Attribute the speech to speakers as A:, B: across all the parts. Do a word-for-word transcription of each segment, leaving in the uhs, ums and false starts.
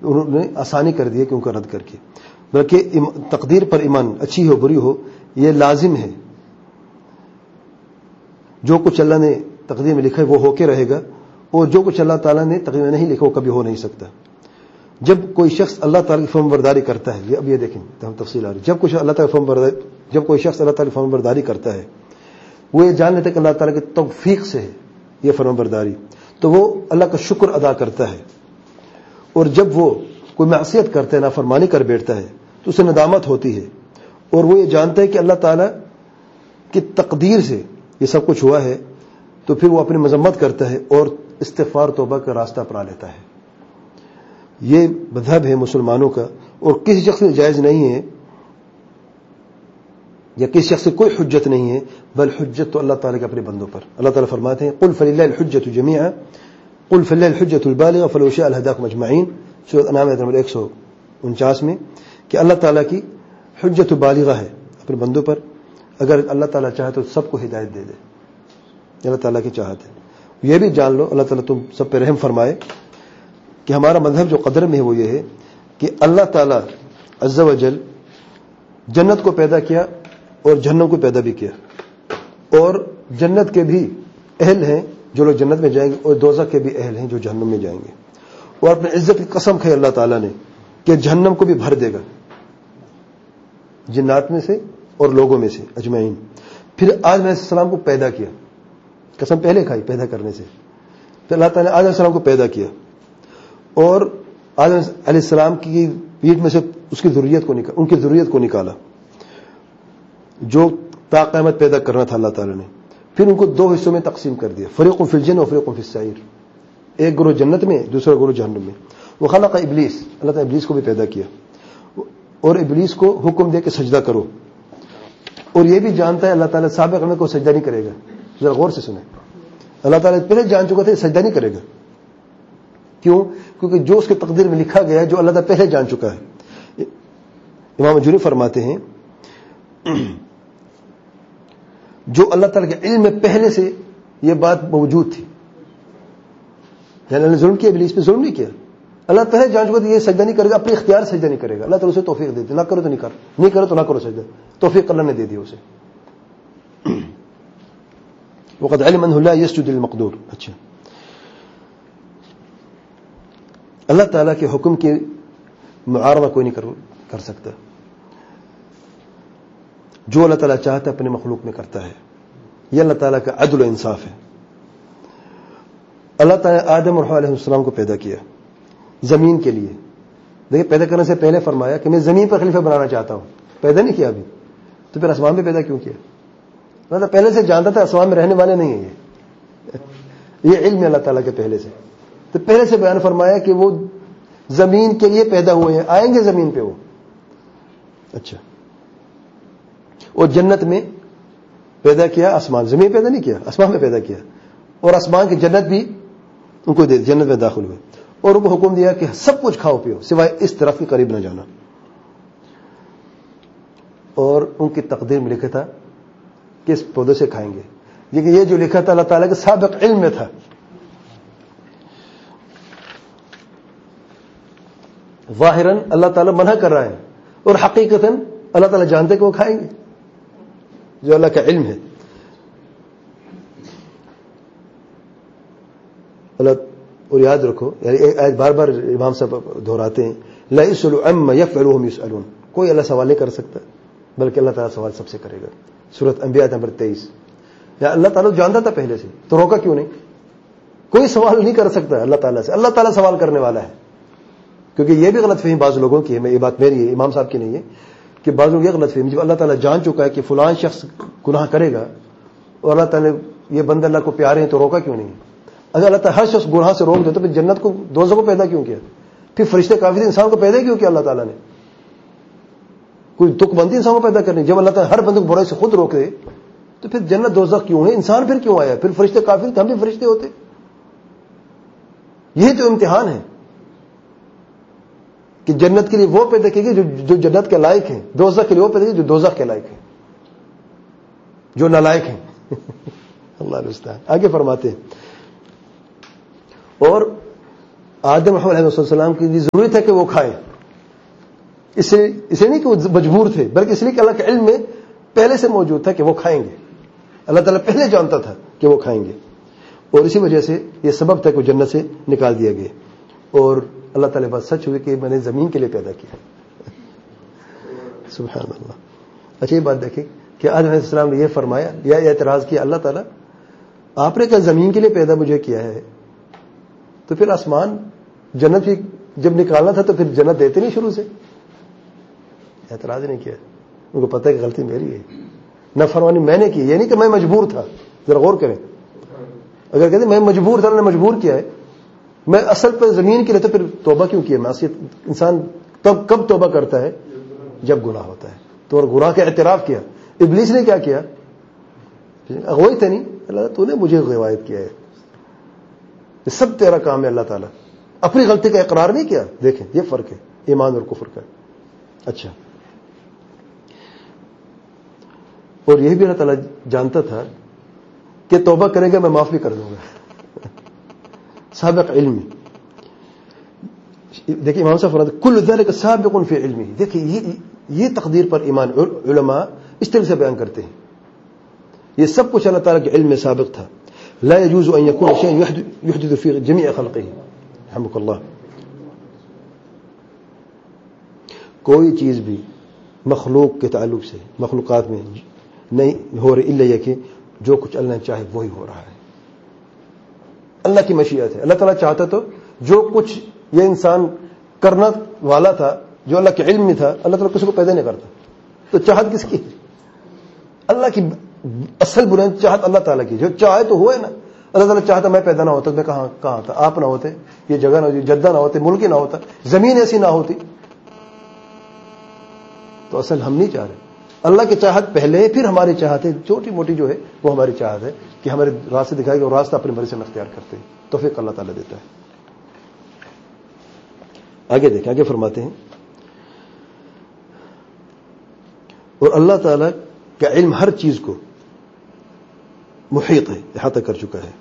A: انہوں نے آسانی کر دی کہ ان کو رد کر کے، بلکہ تقدیر پر ایمان اچھی ہو بری ہو یہ لازم ہے. جو کچھ اللہ نے تقدیر میں لکھا ہے وہ ہو کے رہے گا، اور جو کچھ اللہ تعالیٰ نے تقدیر میں نہیں لکھا وہ کبھی ہو نہیں سکتا. جب کوئی شخص اللہ تعالیٰ کی فرمان برداری کرتا ہے، یہ اب یہ دیکھیں ہم تفصیل آ رہی، جب کچھ اللہ تعالیٰ کی فرمان برداری جب کوئی شخص اللہ تعالیٰ کی فرمان برداری کرتا ہے وہ یہ جان لیتا ہے کہ اللہ تعالیٰ کی توفیق سے ہے یہ فرمان برداری، تو وہ اللہ کا شکر ادا کرتا ہے. اور جب وہ کوئی معصیت کرتا ہے، نافرمانی کر بیٹھتا ہے، تو اسے ندامت ہوتی ہے، اور وہ یہ جانتا ہے کہ اللہ تعالیٰ کی تقدیر سے یہ سب کچھ ہوا ہے، تو پھر وہ اپنی مذمت کرتا ہے اور استغفار توبہ کا راستہ اپنا لیتا ہے. یہ مذہب ہے مسلمانوں کا، اور کسی شخص میں جائز نہیں ہے یا کسی شخص سے کوئی حجت نہیں ہے، بل حجت تو اللہ تعالیٰ کے اپنے بندوں پر. اللہ تعالیٰ فرماتے ہیں قل فللہ الحجت جمیعا قل فللہ الحجت البالغہ فلو شاء لہداکم اجمعین، سورۃ انعام آیت نمبر ایک سو انچاس میں، کہ اللہ تعالیٰ کی حجت بالغہ ہے اپنے بندوں پر، اگر اللہ تعالیٰ چاہے تو سب کو ہدایت دے دے. اللہ تعالیٰ کی چاہت ہے. یہ بھی جان لو اللہ تعالیٰ تم سب پہ رحم فرمائے کہ ہمارا مذہب جو قدر میں ہے وہ یہ ہے کہ اللہ تعالیٰ عز و جل جنت کو پیدا کیا اور جہنم کو پیدا بھی کیا، اور جنت کے بھی اہل ہیں جو لوگ جنت میں جائیں گے، اور دوزخ کے بھی اہل ہیں جو جہنم میں جائیں گے. اور اپنے عزت کی قسم کھائی اللہ تعالیٰ نے کہ جہنم کو بھی بھر دے گا جنات میں سے اور لوگوں میں سے اجمعین. پھر آدم علیہ السلام کو پیدا کیا، قسم پہلے کھائی پیدا کرنے سے. پھر اللہ تعالیٰ نے آدم علیہ السلام کو پیدا کیا، اور آدم علیہ السلام کی پیٹ میں سے اس کی ذریت کو نکالا، ان کی ذریت کو نکالا جو تا قیامت پیدا کرنا تھا اللہ تعالیٰ نے. پھر ان کو دو حصوں میں تقسیم کر دیا، فریق فی الجنہ و فریق فی السعیر، ایک گروہ جنت میں دوسرا گروہ جہنم میں. وہ خلق ابلیس، اللہ تعالیٰ ابلیس کو بھی پیدا کیا، اور ابلیس کو حکم دے کہ سجدہ کرو، اور یہ بھی جانتا ہے اللہ تعالیٰ سابق میں کو سجدہ نہیں کرے گا. ذرا غور سے سنیں، اللہ تعالیٰ پہلے جان چکا تھا سجدہ نہیں کرے گا. کیوں؟ کیونکہ جو اس کے تقدیر میں لکھا گیا ہے، جو اللہ تعالیٰ پہلے جان چکا ہے. امام جوری فرماتے ہیں جو اللہ تعالیٰ کے علم میں پہلے سے یہ بات موجود تھی، یعنی اللہ نے ظلم کیا، ابلیس پہ ظلم نہیں کیا، اللہ پہلے جان چکا تھا یہ سجدہ نہیں کرے گا، اپنے اختیار سجدہ نہیں کرے گا. اللہ تعالیٰ اسے توفیق دیتے، نہ کرو تو نہیں کر، نہیں کرو تو نہ کرو سجدہ، توفیق اللہ نے دے دی اسے. وقد علم انه لا يسجد للمقدور. اچھا، اللہ تعالیٰ کے حکم کی معارضہ کوئی نہیں کر سکتا. جو اللہ تعالیٰ چاہتا ہے اپنے مخلوق میں کرتا ہے، یہ اللہ تعالیٰ کا عدل و انصاف ہے. اللہ تعالیٰ نے آدم اور حوا علیہ السلام کو پیدا کیا زمین کے لیے. دیکھیں پیدا کرنے سے پہلے فرمایا کہ میں زمین پر خلیفہ بنانا چاہتا ہوں، پیدا نہیں کیا ابھی، تو پھر آسمان پہ پیدا کیوں کیا؟ اللہ پہلے سے جانتا تھا آسمان میں رہنے والے نہیں ہیں، یہ یہ علم ہے اللہ تعالیٰ کے پہلے سے. تو پہلے سے بیان فرمایا کہ وہ زمین کے لیے پیدا ہوئے ہیں، آئیں گے زمین پہ وہ. اچھا، اور جنت میں پیدا کیا، آسمان زمین پیدا نہیں کیا، آسمان میں پیدا کیا، اور آسمان کی جنت بھی ان کو دے، جنت میں داخل ہوئے، اور ان کو حکم دیا کہ سب کچھ کھاؤ پیو سوائے اس درخت کے قریب نہ جانا. اور ان کی تقدیر میں لکھا تھا کہ اس پودے سے کھائیں گے، لیکن یہ جو لکھا تھا اللہ تعالیٰ کے سابق علم میں تھا. ظاہراً اللہ تعالیٰ منع کر رہا ہے، اور حقیقتاً اللہ تعالیٰ جانتے کہ وہ کھائیں گے، جو اللہ کا علم ہے. اللہ، اور یاد رکھو، یعنی ایک آیت بار بار امام صاحب دہراتے ہیں، لا يسأل عما يفعل وهم يسألون، کوئی اللہ سوال نہیں کر سکتا بلکہ اللہ تعالیٰ سوال سب سے کرے گا. سورۃ انبیاء نمبر تیئیس. یا اللہ تعالیٰ جانتا تھا پہلے سے، تو روکا کیوں نہیں؟ کوئی سوال نہیں کر سکتا اللہ تعالیٰ سے، اللہ تعالیٰ سوال کرنے والا ہے. کیونکہ یہ بھی غلط فہمی بعض لوگوں کی ہے، یہ بات میری ہے، امام صاحب کی نہیں ہے، کہ بعض لوگ یہ غلط فہمی، جب اللہ تعالیٰ جان چکا ہے کہ فلان شخص گناہ کرے گا اور اللہ تعالیٰ یہ بندے اللہ کو پیارے ہیں تو روکا کیوں نہیں؟ اگر اللہ تعالیٰ ہر شخص گناہ سے روک دے تو پھر جنت کو، دوزخ کو پیدا کیوں کیا؟ پھر فرشتے کافر انسان کو پیدا کیوں کیا اللہ تعالیٰ نے؟ کوئی تک بندی انسان کو پیدا کرنی. جب اللہ تعالیٰ ہر بندے کو برائی سے خود روک دے تو پھر جنت دوزخ کیوں ہے؟ انسان پھر کیوں آیا؟ پھر فرشتے کافر، ہم بھی فرشتے ہوتے. یہی تو امتحان ہے کہ جنت کے لیے وہ پیدا کیے گئے جو جنت کے لائق ہیں، دوزخ کے لیے وہ پیدا کیے جو دوزخ کے لائق ہیں، جو نالائق ہیں. اللہ المستعان. آگے فرماتے ہیں، اور آدم علیہ السلام کی ضروری تھا کہ وہ کھائیں، اس لیے اسے نہیں کہ وہ مجبور تھے، بلکہ اس لیے کہ اللہ کے علم میں پہلے سے موجود تھا کہ وہ کھائیں گے. اللہ تعالیٰ پہلے جانتا تھا کہ وہ کھائیں گے، اور اسی وجہ سے یہ سبب تھا کہ وہ جنت سے نکال دیا گیا. اور اللہ تعالیٰ بات سچ ہوئی کہ میں نے زمین کے لیے پیدا کیا. سبحان اللہ. اچھا یہ بات دیکھیں کہ آدم علیہ السلام نے یہ فرمایا یا اعتراض کیا، اللہ تعالیٰ آپ نے کہا زمین کے لیے پیدا مجھے کیا ہے، تو پھر آسمان جنت بھی جب نکالنا تھا تو پھر جنت دیتے نہیں شروع سے؟ اعتراض نہیں کیا. ان کو پتہ ہے کہ غلطی میری ہے، نہ فرمانی میں نے کی، یہ نہیں کہ میں مجبور تھا. ذرا غور کریں، اگر کہتے میں مجبور تھا، نے مجبور کیا ہے، میں اصل پر زمین کے لیے، تو پھر توبہ کیوں کی ہے؟ معصیت انسان تب کب توبہ کرتا ہے؟ جب گناہ ہوتا ہے. تو اور گناہ کا اعتراف کیا. ابلیس نے کیا کیا؟ اغوئی تھا نہیں، اللہ تو نے مجھے غوایت کیا ہے، یہ سب تیرا کام ہے. اللہ تعالیٰ اپنی غلطی کا اقرار نہیں کیا. دیکھیں یہ فرق ہے ایمان اور کفر کا. اچھا، اور یہ بھی اللہ تعالیٰ جانتا تھا کہ توبہ کرے گا میں معاف بھی کر دوں گا. سابق علمی. دیکھیں امام صاحب فرماتے کل ذلک سابق فی علمی. دیکھیں یہ یہ تقدیر پر ایمان علماء اس طرح سے بیان کرتے ہیں، یہ سب کچھ اللہ تعالیٰ کے علم میں سابق تھا. لا يجوز ان يكون شيء يحدث في جميع خلقه. رحمك اللہ. کوئی چیز بھی مخلوق کے تعلق سے مخلوقات میں نہیں ہو رہی الا یہ کہ جو کچھ اللہ نے چاہے وہی ہو رہا ہے. اللہ کی مشیت ہے. اللہ تعالیٰ چاہتا تو جو کچھ یہ انسان کرنا والا تھا، جو اللہ کے علم میں تھا، اللہ تعالیٰ کسی کو پیدا نہیں کرتا. تو چاہت کس کی؟ اللہ کی. اصل بنیاد چاہت اللہ تعالیٰ کی. جو چاہے تو ہوئے نا. اللہ تعالیٰ چاہتا میں پیدا نہ ہوتا، میں کہاں کہاں تھا، آپ نہ ہوتے، یہ جگہ نہ ہوتی، جدہ نہ ہوتے، ملک ہی نہ ہوتا، زمین ایسی نہ ہوتی. تو اصل ہم نہیں چاہ رہے. اللہ کی چاہت پہلے، پھر ہماری چاہت ہے چھوٹی موٹی جو ہے وہ ہماری چاہت ہے کہ ہمارے راستے دکھائے گا، اور راستہ اپنی مرضی سے اختیار کرتے ہیں. توفیق اللہ تعالیٰ دیتا ہے. آگے دیکھیں، آگے فرماتے ہیں اور اللہ تعالیٰ کا علم ہر چیز کو محیط ہے، احاطہ کر چکا ہے.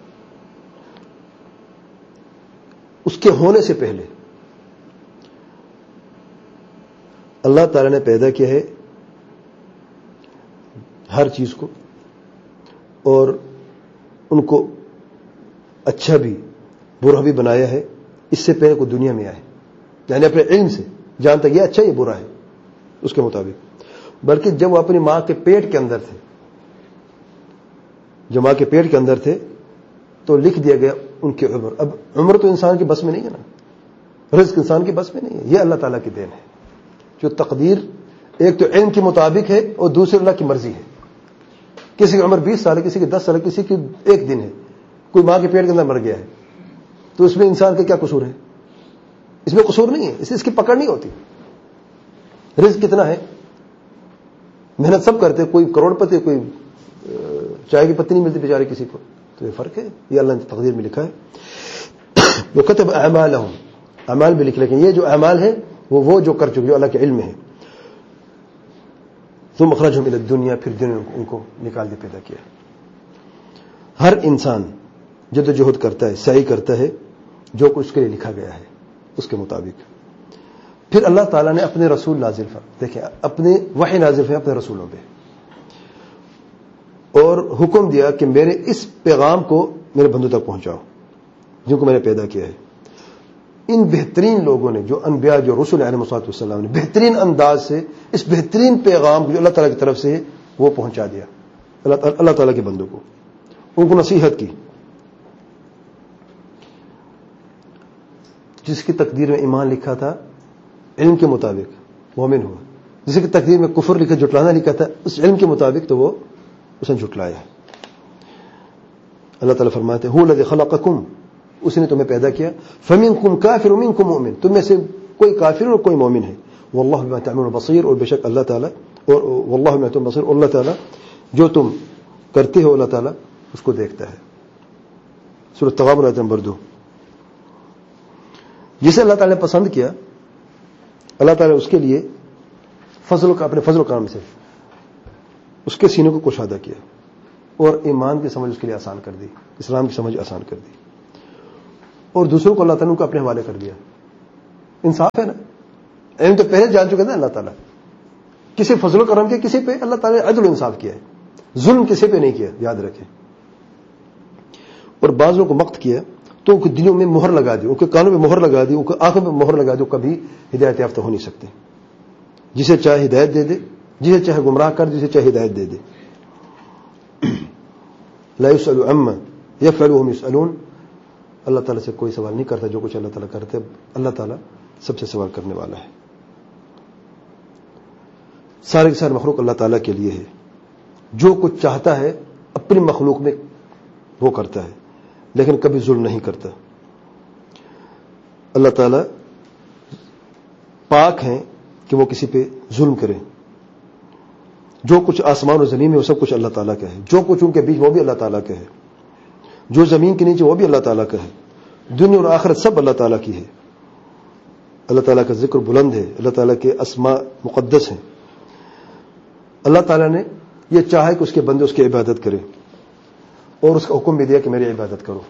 A: اس کے ہونے سے پہلے اللہ تعالیٰ نے پیدا کیا ہے ہر چیز کو، اور ان کو اچھا بھی برا بھی بنایا ہے اس سے پہلے کوئی دنیا میں آئے. یعنی اپنے علم سے جانتا یہ اچھا یہ برا ہے اس کے مطابق. بلکہ جب وہ اپنی ماں کے پیٹ کے اندر تھے، جو ماں کے پیٹ کے اندر تھے، تو لکھ دیا گیا ان کی عمر. اب عمر تو انسان کے بس میں نہیں ہے نا، رزق انسان کے بس میں نہیں ہے. یہ اللہ تعالیٰ کی دین ہے. جو تقدیر ایک تو علم کے مطابق ہے اور دوسری اللہ کی مرضی ہے. کسی کی عمر بیس سال ہے، کسی کی دس سال ہے، کسی کی ایک دن ہے. کوئی ماں کے پیٹ کے اندر مر گیا ہے تو اس میں انسان کا کیا قصور ہے؟ اس میں قصور نہیں ہے، اس اس کی پکڑ نہیں ہوتی. رزق کتنا ہے، محنت سب کرتے، کوئی کروڑ پتی، کوئی چائے کی پتی نہیں ملتی بیچارے کسی کو. تو یہ فرق ہے، یہ اللہ نے تقدیر میں لکھا ہے. وہ کتب اعمالہم، اعمال بھی لکھ، لیکن یہ جو اعمال ہے وہ وہ جو کر چکے، جو اللہ کے علم میں ہے. ثم اخرجہم الی الدنیا، پھر دنیا ان کو نکال دے پیدا کیا. ہر انسان جدوجہد کرتا ہے، سعی کرتا ہے جو کچھ اس کے لیے لکھا گیا ہے اس کے مطابق. پھر اللہ تعالیٰ نے اپنے رسول نازل فرمائے. دیکھیں اپنے وحی نازل فرمائے اپنے رسولوں پہ، اور حکم دیا کہ میرے اس پیغام کو میرے بندوں تک پہنچاؤ جن کو میں نے پیدا کیا ہے. ان بہترین لوگوں نے، جو انبیاء، جو رسول علیہ السلام نے بہترین انداز سے اس بہترین پیغام کو جو اللہ تعالیٰ کی طرف سے ہے وہ پہنچا دیا اللہ تعالیٰ کے بندوں کو. ان کو نصیحت کی. جس کی تقدیر میں ایمان لکھا تھا علم کے مطابق مومن ہوا، جس کی تقدیر میں کفر لکھا، جھٹلانا لکھا تھا اس علم کے مطابق، تو وہ اس نے جھٹلایا. اللہ تعالیٰ فرماتے ہیں هو الذی خلقکم، اس نے تمہیں پیدا کیا. فمنکم کافر ومنکم مؤمن، تم میں سے کوئی کافر اور کوئی مومن ہے. واللہ بما تعملون بصیر، اور بے شک اللہ تعالیٰ، اور واللہ بما تعملون بصیر، اور اللہ تعالیٰ جو تم کرتے ہو اللہ تعالیٰ اس کو دیکھتا ہے. سورۃ التغابن آیت نمبر دو. جسے اللہ تعالیٰ نے پسند کیا، اللہ تعالیٰ نے اس کے لیے فضل کا، اپنے فضل و کرم سے اس کے سینے کو کشادہ کیا اور ایمان کی سمجھ اس کے لیے آسان کر دی، اسلام کی سمجھ آسان کر دی. اور دوسروں کو اللہ تعالیٰ نے ان کو اپنے حوالے کر دیا. انصاف ہے نا. علم تو پہلے جان چکے تھے اللہ تعالیٰ. کسی فضل و کرم کے کسی پہ اللہ تعالیٰ نے عدل و انصاف کیا ہے, ظلم کسی پہ نہیں کیا, یاد رکھیں. اور بعضوں کو مقت کیا تو ان کے دلوں میں مہر لگا دی, ان کے کانوں میں مہر لگا دی, ان کے آنکھوں میں مہر لگا دی, کبھی ہدایت یافتہ ہو نہیں سکتے. جسے چاہے ہدایت دے دے, جسے چاہے گمراہ کر دے, جسے چاہے ہدایت دے دے. لا يسأل عما يفعل وهم يسألون. اللہ تعالیٰ سے کوئی سوال نہیں کرتا جو کچھ اللہ تعالیٰ کرتے, اللہ تعالیٰ سب سے سوال کرنے والا ہے. سارے کے سارے مخلوق اللہ تعالیٰ کے لیے ہے. جو کچھ چاہتا ہے اپنی مخلوق میں وہ کرتا ہے, لیکن کبھی ظلم نہیں کرتا. اللہ تعالیٰ پاک ہیں کہ وہ کسی پہ ظلم کریں. جو کچھ آسمان و زمین میں وہ سب کچھ اللہ تعالیٰ کا ہے. جو کچھ ان کے بیچ وہ بھی اللہ تعالیٰ کا ہے. جو زمین کے نیچے وہ بھی اللہ تعالیٰ کا ہے. دنیا اور آخرت سب اللہ تعالیٰ کی ہے. اللہ تعالیٰ کا ذکر بلند ہے, اللہ تعالیٰ کے اسماء مقدس ہیں. اللہ تعالیٰ نے یہ چاہا کہ اس کے بندے اس کی عبادت کریں, اور اس کا حکم بھی دیا کہ میری عبادت کرو.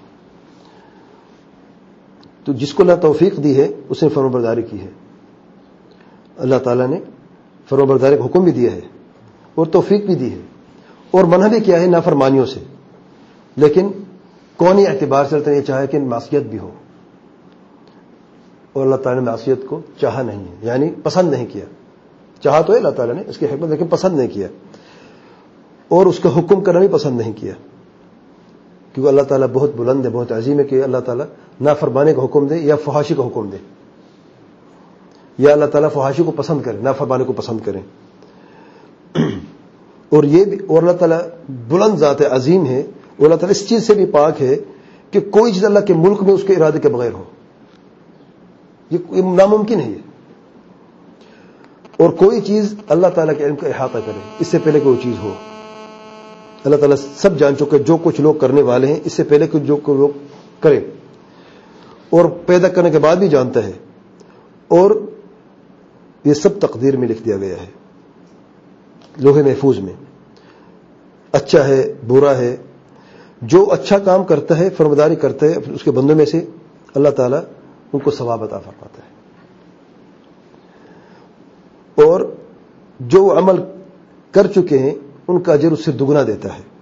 A: تو جس کو اللہ توفیق دی ہے اس نے فرمانبرداری کی ہے. اللہ تعالیٰ نے فرمانبرداری کا حکم بھی دیا ہے اور توفیق بھی دی ہے, اور منع بھی کیا ہے نافرمانیوں سے. لیکن کونی اعتبار سے اللہ نے یہ چاہا کہ معصیت بھی ہو, اور اللہ تعالیٰ نے معصیت کو چاہا نہیں ہے, یعنی پسند نہیں کیا. چاہا تو ہے اللہ تعالیٰ نے اس کی حکمت, لیکن پسند نہیں کیا, اور اس کا حکم کرنا بھی پسند نہیں کیا. کیونکہ اللہ تعالیٰ بہت بلند ہے, بہت عظیم ہے کہ اللہ تعالیٰ نافرمانے کا حکم دے یا فحاشی کا حکم دے, یا اللہ تعالیٰ فحاشی کو پسند کرے, نافرمانے کو پسند کرے. اور یہ بھی, اور اللہ تعالیٰ بلند ذات ہے, عظیم ہے, اور اللہ تعالیٰ اس چیز سے بھی پاک ہے کہ کوئی چیز اللہ کے ملک میں اس کے ارادے کے بغیر ہو. یہ ناممکن ہے یہ. اور کوئی چیز اللہ تعالیٰ کے علم کا احاطہ کرے اس سے پہلے کوئی چیز ہو. اللہ تعالیٰ سب جان چکے جو کچھ لوگ کرنے والے ہیں اس سے پہلے کہ جو لوگ کریں, اور پیدا کرنے کے بعد بھی جانتا ہے. اور یہ سب تقدیر میں لکھ دیا گیا ہے, لوح محفوظ میں. اچھا ہے, برا ہے. جو اچھا کام کرتا ہے, فرمانبرداری کرتا ہے اس کے بندوں میں سے, اللہ تعالیٰ ان کو ثواب عطا فرماتا ہے. اور جو عمل کر چکے ہیں ان کا اجر اس سے دگنا دیتا ہے.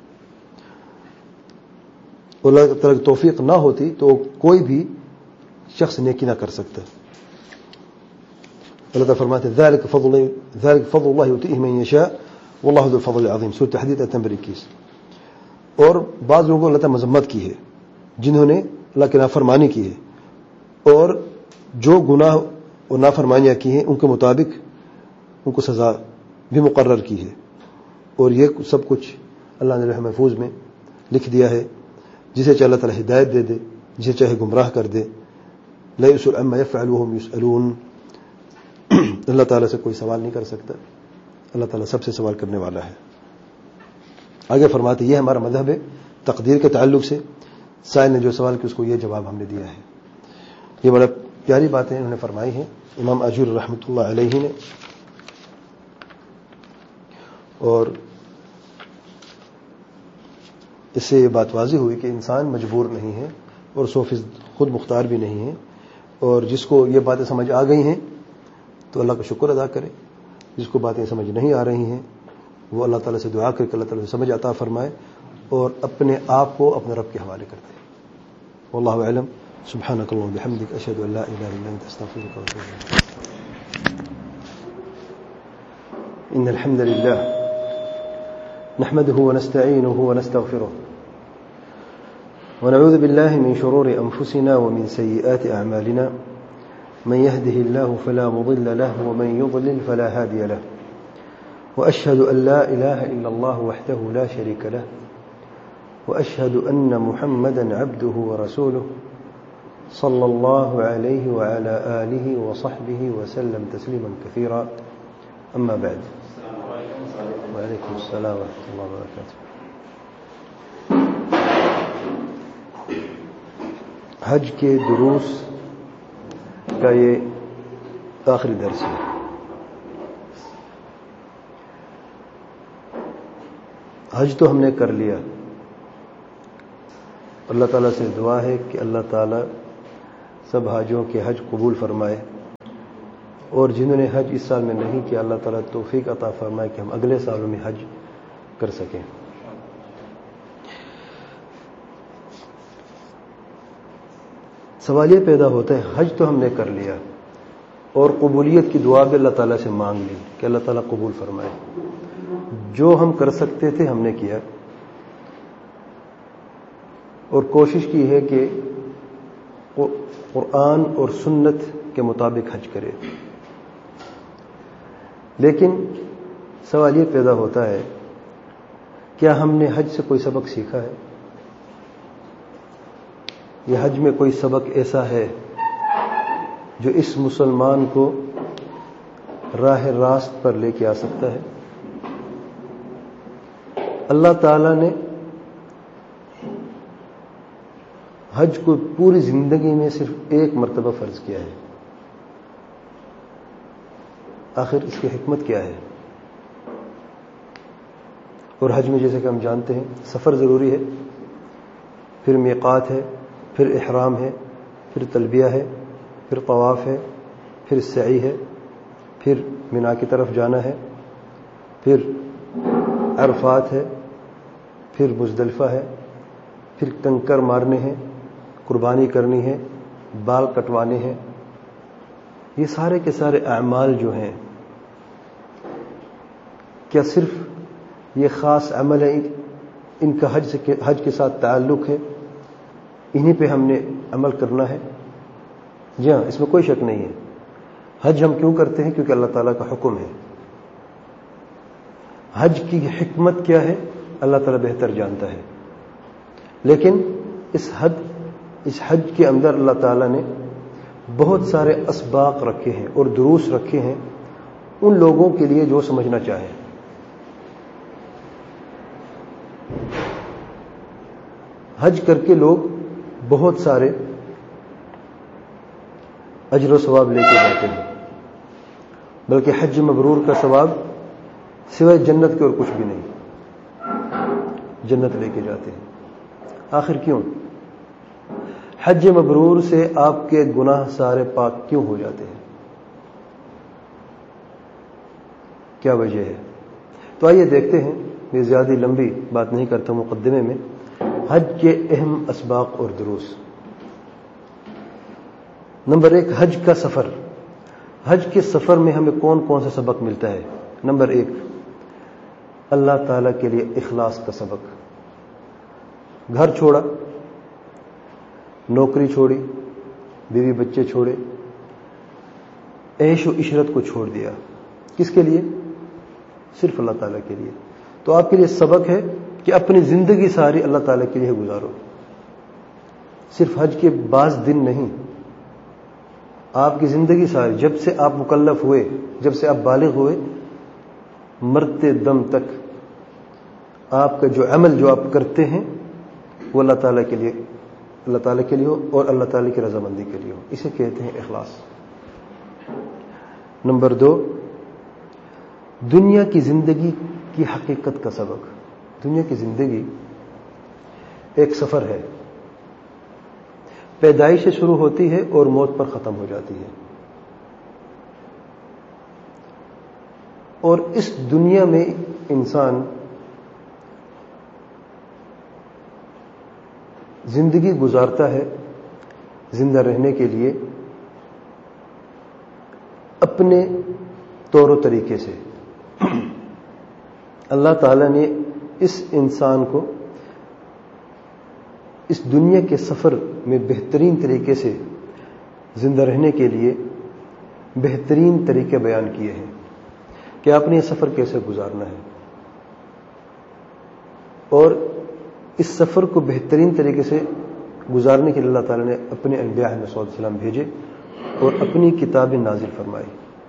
A: اللہ تعالیٰ کی توفیق نہ ہوتی تو کوئی بھی شخص نیکی نہ کر سکتا. اللہ تعالیٰ فرماتے ہیں ذالک فضل ذالک فضل اللہ یؤتیہ من یشاء واللہ ذو الفضل العظیم, سورۃ الحدید آیت نمبر اکیس. اور بعض لوگوں کو اللہ تعالیٰ مذمت کی ہے جنہوں نے اللہ کی نافرمانی کی ہے, اور جو گناہ اور نافرمانیاں کی ہیں ان کے مطابق ان کو سزا بھی مقرر کی ہے. اور یہ سب کچھ اللہ نے لوح محفوظ میں لکھ دیا ہے. جسے چاہے اللہ تعالیٰ ہدایت دے دے, جسے چاہے گمراہ کر دے. لا يسأل عما يفعل وهم يسألون. اللہ تعالیٰ سے کوئی سوال نہیں کر سکتا, اللہ تعالیٰ سب سے سوال کرنے والا ہے. آگے فرماتے یہ ہمارا مذہب ہے. تقدیر کے تعلق سے سائل نے جو سوال کیا اس کو یہ جواب ہم نے دیا ہے. یہ بڑا پیاری باتیں انہوں نے فرمائی ہیں امام آجوری رحمۃ اللہ علیہ نے. اور اس سے یہ بات واضح ہوئی کہ انسان مجبور نہیں ہے اور سو فیصد خود مختار بھی نہیں ہے. اور جس کو یہ باتیں سمجھ آ گئی ہیں تو اللہ کا شکر ادا کرے. جس کو باتیں سمجھ نہیں آ رہی ہیں وہ اللہ تعالیٰ سے دعا کر کے اللہ تعالیٰ سے سمجھ عطا فرمائے اور اپنے آپ کو اپنے رب کے حوالے کر دے. واللہ اعلم. سبحانک اللہم وبحمدک اشہد ان لا الہ الا انت استغفرک واتوب الیک. ان الحمد للہ نحمده ونستعینه ونستغفره ونعوذ بالله من شرور أنفسنا ومن سيئات أعمالنا من يهده الله فلا مضل له ومن يضلل فلا هادي له وأشهد أن لا إله إلا الله وحده لا شريك له وأشهد أن محمدا عبده ورسوله صلى الله عليه وعلى آله وصحبه وسلم تسليما كثيرا. أما بعد. وعليكم السلام ورحمة الله وبركاته. حج کے دروس کا یہ آخری درس ہے. حج تو ہم نے کر لیا, اللہ تعالیٰ سے دعا ہے کہ اللہ تعالیٰ سب حاجیوں کے حج قبول فرمائے، اور جنہوں نے حج اس سال میں نہیں کیا اللہ تعالیٰ توفیق عطا فرمائے کہ ہم اگلے سالوں میں حج کر سکیں۔ سوال یہ پیدا ہوتا ہے، حج تو ہم نے کر لیا اور قبولیت کی دعا بھی اللہ تعالیٰ سے مانگ لی کہ اللہ تعالیٰ قبول فرمائے، جو ہم کر سکتے تھے ہم نے کیا، اور کوشش کی ہے کہ قرآن اور سنت کے مطابق حج کرے، لیکن سوال یہ پیدا ہوتا ہے کیا ہم نے حج سے کوئی سبق سیکھا ہے؟ یہ حج میں کوئی سبق ایسا ہے جو اس مسلمان کو راہ راست پر لے کے آ سکتا ہے؟ اللہ تعالیٰ نے حج کو پوری زندگی میں صرف ایک مرتبہ فرض کیا ہے، آخر اس کی حکمت کیا ہے؟ اور حج میں جیسے کہ ہم جانتے ہیں سفر ضروری ہے، پھر میقات ہے، پھر احرام ہے، پھر تلبیہ ہے، پھر طواف ہے، پھر سعی ہے، پھر منا کی طرف جانا ہے، پھر عرفات ہے، پھر مزدلفہ ہے، پھر کنکر مارنے ہیں، قربانی کرنی ہے، بال کٹوانے ہیں۔ یہ سارے کے سارے اعمال جو ہیں کیا صرف یہ خاص عمل ہے، ان کا حج سے حج کے ساتھ تعلق ہے، انہی پہ ہم نے عمل کرنا ہے؟ جی ہاں، اس میں کوئی شک نہیں ہے۔ حج ہم کیوں کرتے ہیں؟ کیونکہ اللہ تعالیٰ کا حکم ہے۔ حج کی حکمت کیا ہے اللہ تعالیٰ بہتر جانتا ہے، لیکن اس حج اس حج کے اندر اللہ تعالیٰ نے بہت سارے اسباق رکھے ہیں اور دروس رکھے ہیں ان لوگوں کے لیے جو سمجھنا چاہیں۔ حج کر کے لوگ بہت سارے اجر و ثواب لے کے جاتے ہیں، بلکہ حج مبرور کا ثواب سوائے جنت کے اور کچھ بھی نہیں، جنت لے کے جاتے ہیں۔ آخر کیوں؟ حج مبرور سے آپ کے گناہ سارے پاک کیوں ہو جاتے ہیں؟ کیا وجہ ہے؟ تو آئیے دیکھتے ہیں، یہ زیادہ لمبی بات نہیں کرتا مقدمے میں، حج کے اہم اسباق اور دروس۔ نمبر ایک، حج کا سفر۔ حج کے سفر میں ہمیں کون کون سا سبق ملتا ہے؟ نمبر ایک، اللہ تعالیٰ کے لیے اخلاص کا سبق۔ گھر چھوڑا، نوکری چھوڑی، بیوی بچے چھوڑے، عیش و عشرت کو چھوڑ دیا، کس کے لیے؟ صرف اللہ تعالیٰ کے لیے۔ تو آپ کے لیے سبق ہے کہ اپنی زندگی ساری اللہ تعالیٰ کے لیے گزارو، صرف حج کے بعض دن نہیں، آپ کی زندگی ساری، جب سے آپ مکلف ہوئے، جب سے آپ بالغ ہوئے، مرتے دم تک آپ کا جو عمل جو آپ کرتے ہیں وہ اللہ تعالیٰ کے لیے اللہ تعالیٰ کے لیے ہو اور اللہ تعالیٰ کی رضامندی کے لیے ہو، اسے کہتے ہیں اخلاص۔ نمبر دو، دنیا کی زندگی کی حقیقت کا سبق۔ دنیا کی زندگی ایک سفر ہے، پیدائش سے شروع ہوتی ہے اور موت پر ختم ہو جاتی ہے، اور اس دنیا میں انسان زندگی گزارتا ہے زندہ رہنے کے لیے اپنے طور و طریقے سے۔ اللہ تعالیٰ نے اس انسان کو اس دنیا کے سفر میں بہترین طریقے سے زندہ رہنے کے لیے بہترین طریقے بیان کیے ہیں کہ آپ نے یہ سفر کیسے گزارنا ہے، اور اس سفر کو بہترین طریقے سے گزارنے کے لیے اللہ تعالیٰ نے اپنے انبیاء علیہ السلام بھیجے اور اپنی کتابیں نازل فرمائی۔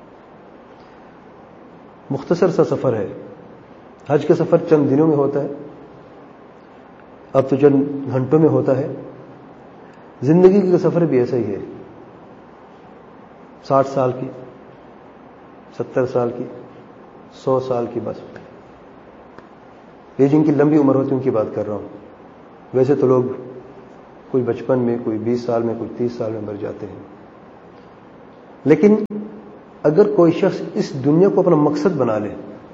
A: مختصر سا سفر ہے، حج کا سفر چند دنوں میں ہوتا ہے، اب تو چند گھنٹوں میں ہوتا ہے۔ زندگی کا سفر بھی ایسا ہی ہے، ساٹھ سال کی، ستر سال کی، سو سال کی، بس یہ جن کی لمبی عمر ہوتی ہے ان کی بات کر رہا ہوں۔ ویسے تو لوگ کوئی بچپن میں، کوئی بیس سال میں، کوئی تیس سال میں مر جاتے ہیں. لیکن اگر کوئی شخص اس دنیا کو اپنا مقصد بنا لے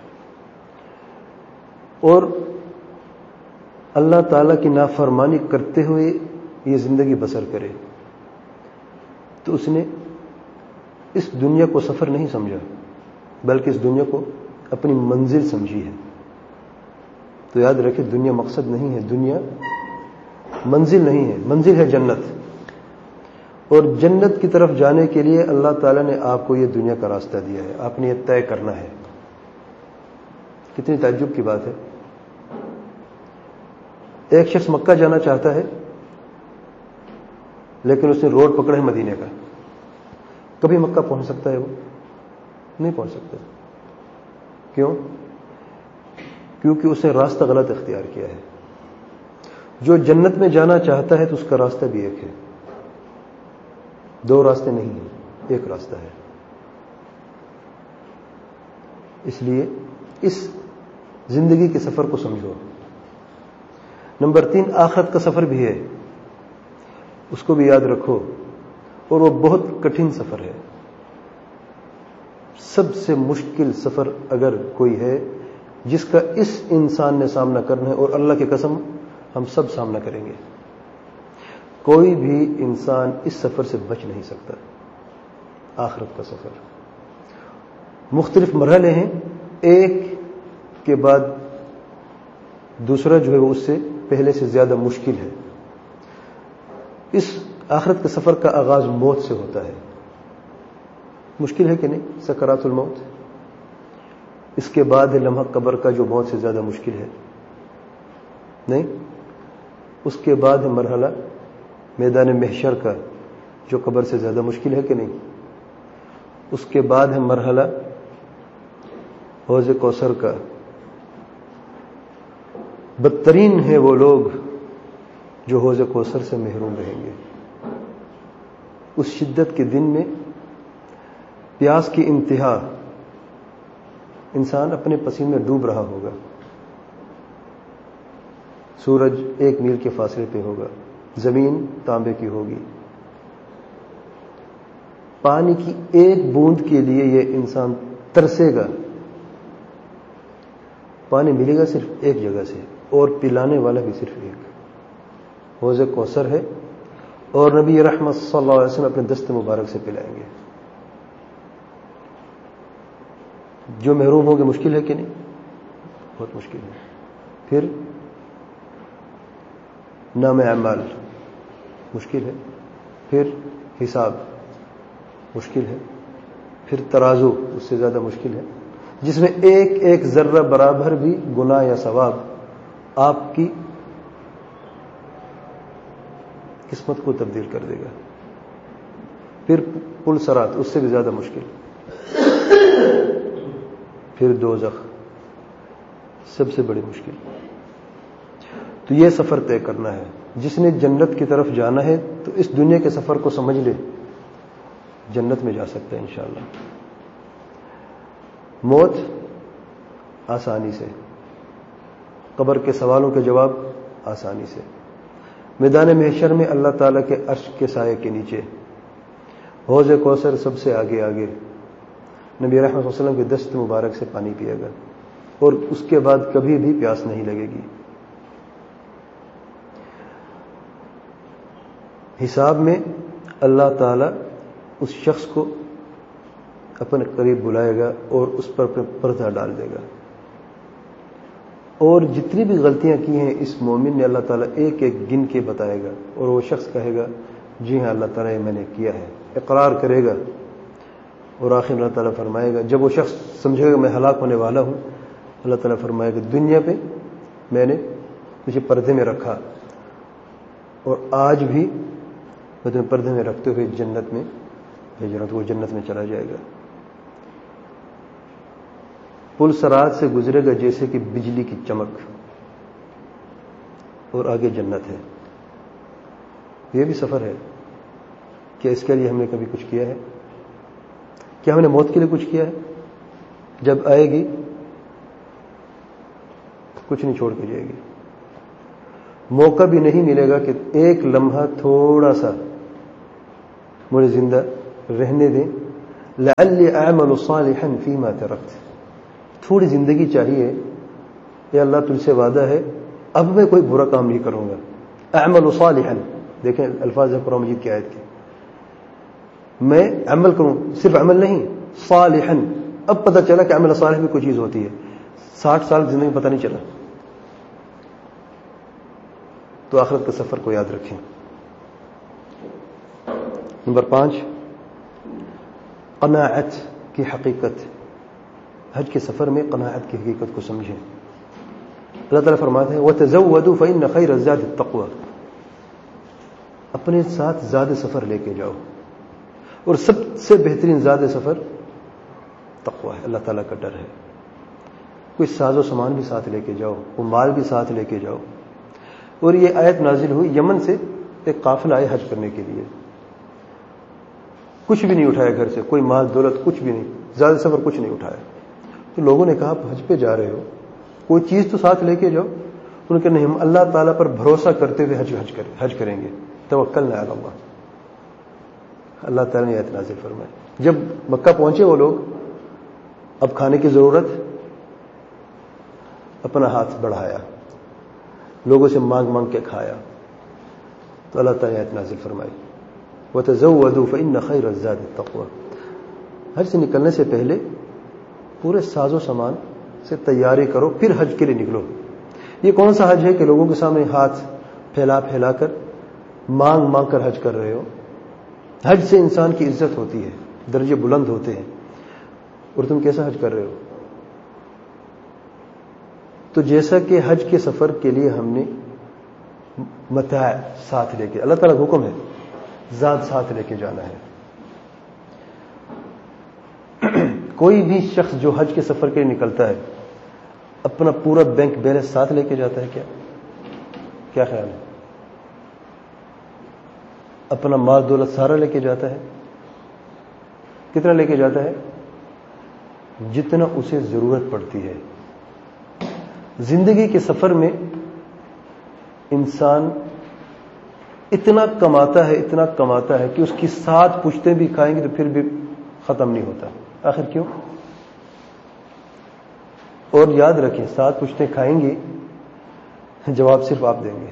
A: اور اللہ تعالیٰ کی نافرمانی کرتے ہوئے یہ زندگی بسر کرے تو اس نے اس دنیا کو سفر نہیں سمجھا، بلکہ اس دنیا کو اپنی منزل سمجھی ہے. تو یاد رکھے، دنیا مقصد نہیں ہے، دنیا منزل نہیں ہے، منزل ہے جنت. اور جنت کی طرف جانے کے لیے اللہ تعالیٰ نے آپ کو یہ دنیا کا راستہ دیا ہے، آپ نے یہ طے کرنا ہے. کتنی تعجب کی بات ہے. ایک شخص مکہ جانا چاہتا ہے لیکن اس نے روڈ پکڑا ہے مدینے کا. کبھی مکہ پہنچ سکتا ہے؟ وہ نہیں پہنچ سکتا. کیوں؟ کیونکہ اس نے راستہ غلط اختیار کیا ہے. جو جنت میں جانا چاہتا ہے تو اس کا راستہ بھی ایک ہے، دو راستے نہیں ہیں، ایک راستہ ہے. اس لیے اس زندگی کے سفر کو سمجھو. نمبر تین، آخرت کا سفر بھی ہے، اس کو بھی یاد رکھو، اور وہ بہت کٹھن سفر ہے. سب سے مشکل سفر اگر کوئی ہے جس کا اس انسان نے سامنا کرنا ہے، اور اللہ کی قسم ہم سب سامنا کریں گے، کوئی بھی انسان اس سفر سے بچ نہیں سکتا. آخرت کا سفر مختلف مرحلے ہیں، ایک کے بعد دوسرا جو ہے وہ اس سے پہلے سے زیادہ مشکل ہے. اس آخرت کے سفر کا آغاز موت سے ہوتا ہے. مشکل ہے کہ نہیں؟ سکرات الموت. اس کے بعد ہے لمحہ قبر کا جو موت سے زیادہ مشکل ہے. نہیں، اس کے بعد ہے مرحلہ میدان محشر کا جو قبر سے زیادہ مشکل ہے کہ نہیں. اس کے بعد ہے مرحلہ حوض کوثر کا. بدترین ہے وہ لوگ جو حوض کوثر سے محروم رہیں گے. اس شدت کے دن میں پیاس کی انتہا، انسان اپنے پسینے میں ڈوب رہا ہوگا. سورج ایک میل کے فاصلے پہ ہوگا، زمین تانبے کی ہوگی. پانی کی ایک بوند کے لیے یہ انسان ترسے گا. پانی ملے گا صرف ایک جگہ سے، اور پلانے والا بھی صرف ایک. حوض کوثر ہے، اور نبی رحمت صلی اللہ علیہ وسلم اپنے دست مبارک سے پلائیں گے. جو محروم ہوں گے، مشکل ہے کہ نہیں؟ بہت مشکل ہے. پھر نام اعمال مشکل ہے، پھر حساب مشکل ہے، پھر ترازو اس سے زیادہ مشکل ہے، جس میں ایک ایک ذرہ برابر بھی گناہ یا ثواب آپ کی قسمت کو تبدیل کر دے گا. پھر پل صراط اس سے بھی زیادہ مشکل. پھر دوزخ سب سے بڑی مشکل. تو یہ سفر طے کرنا ہے. جس نے جنت کی طرف جانا ہے تو اس دنیا کے سفر کو سمجھ لے، جنت میں جا سکتا ہے انشاءاللہ. موت آسانی سے، قبر کے سوالوں کے جواب آسانی سے، میدان محشر میں اللہ تعالیٰ کے عرش کے سائے کے نیچے، حوض کوثر سب سے آگے آگے، نبی رحمت صلی اللہ علیہ وسلم کے دست مبارک سے پانی پیے گا، اور اس کے بعد کبھی بھی پیاس نہیں لگے گی. حساب میں اللہ تعالیٰ اس شخص کو اپنے قریب بلائے گا اور اس پر اپنے پردہ ڈال دے گا. اور جتنی بھی غلطیاں کی ہیں اس مومن نے، اللہ تعالیٰ ایک ایک گن کے بتائے گا، اور وہ شخص کہے گا جی ہاں اللہ تعالیٰ یہ میں نے کیا ہے، اقرار کرے گا. اور آخر اللہ تعالیٰ فرمائے گا، جب وہ شخص سمجھے گا میں ہلاک ہونے والا ہوں، اللہ تعالیٰ فرمائے گا دنیا پہ میں نے مجھے پردے میں رکھا، اور آج بھی میں تمہیں پردے میں رکھتے ہوئے جنت میں بھیج رہا ہوں. تو وہ جنت میں چلا جائے گا. پل صراط سے گزرے گا جیسے کہ بجلی کی چمک، اور آگے جنت ہے. یہ بھی سفر ہے. کیا اس کے لیے ہم نے کبھی کچھ کیا ہے؟ کیا ہم نے موت کے لیے کچھ کیا ہے؟ جب آئے گی کچھ نہیں چھوڑ کے جائے گی. موقع بھی نہیں ملے گا کہ ایک لمحہ تھوڑا سا مجھے زندہ رہنے دیں. لعلی اعمل صالحا فیما ترکت, تھوڑی زندگی چاہیے. اے اللہ تجھ سے وعدہ ہے اب میں کوئی برا کام نہیں کروں گا. اعمل صالحا, دیکھیں الفاظ ہے قرآن مجید کی آیت کے, میں عمل کروں, صرف عمل نہیں, صالحا. اب پتہ چلا کہ عمل صالح بھی کوئی چیز ہوتی ہے. ساٹھ سال زندگی میں پتہ نہیں چلا. تو آخرت کے سفر کو یاد رکھیں. نمبر پانچ, قناعت کی حقیقت. حج کے سفر میں قناعت کی حقیقت کو سمجھیں. اللہ تعالیٰ فرماتے ہیں وَتَزَوَّدُوا فَإِنَّ خَيْرَ الزَّادِ التَّقْوَى, اپنے ساتھ زیادہ سفر لے کے جاؤ, اور سب سے بہترین زیادہ سفر تقوی ہے, اللہ تعالیٰ کا ڈر ہے. کوئی ساز و سامان بھی ساتھ لے کے جاؤ, وہ مال بھی ساتھ لے کے جاؤ. اور یہ آیت نازل ہوئی یمن سے, ایک قافلہ آئے حج کرنے کے لیے, کچھ بھی نہیں اٹھایا گھر سے, کوئی مال دولت کچھ بھی نہیں, زیادہ سفر کچھ نہیں اٹھایا. تو لوگوں نے کہا آپ حج پہ جا رہے ہو, کوئی چیز تو ساتھ لے کے جاؤ. انہوں نے کہا نہیں, ہم اللہ تعالیٰ پر بھروسہ کرتے ہوئے حج حج کریں حج کریں گے. توکلنا علی اللہ. اللہ تعالیٰ نے آیت نازل فرمائی. جب مکہ پہنچے وہ لوگ, اب کھانے کی ضرورت, اپنا ہاتھ بڑھایا, لوگوں سے مانگ مانگ کے کھایا. تو اللہ تعالیٰ نے آیت نازل فرمائی وَتَزَوَّدُوا فَإِنَّ خَيْرَ الزَّادِ التَّقْوَى. حج سے نکلنے سے پہلے پورے ساز و سامان سے تیاری کرو, پھر حج کے لیے نکلو. یہ کون سا حج ہے کہ لوگوں کے سامنے ہاتھ پھیلا پھیلا کر مانگ مانگ کر حج کر رہے ہو؟ حج سے انسان کی عزت ہوتی ہے, درجے بلند ہوتے ہیں, اور تم کیسا حج کر رہے ہو؟ تو جیسا کہ حج کے سفر کے لیے ہم نے متاع ساتھ لے کے, اللہ تعالیٰ کا حکم ہے زاد ساتھ لے کے جانا ہے. کوئی بھی شخص جو حج کے سفر کے لیے نکلتا ہے اپنا پورا بینک بیلنس ساتھ لے کے جاتا ہے کیا؟ کیا خیال ہے؟ اپنا مال دولت سارا لے کے جاتا ہے؟ کتنا لے کے جاتا ہے؟ جتنا اسے ضرورت پڑتی ہے. زندگی کے سفر میں انسان اتنا کماتا ہے اتنا کماتا ہے کہ اس کی سات پشتیں بھی کھائیں گے تو پھر بھی ختم نہیں ہوتا. آخر کیوں؟ اور یاد رکھیں, سات پشتیں کھائیں گی, جواب صرف آپ دیں گے.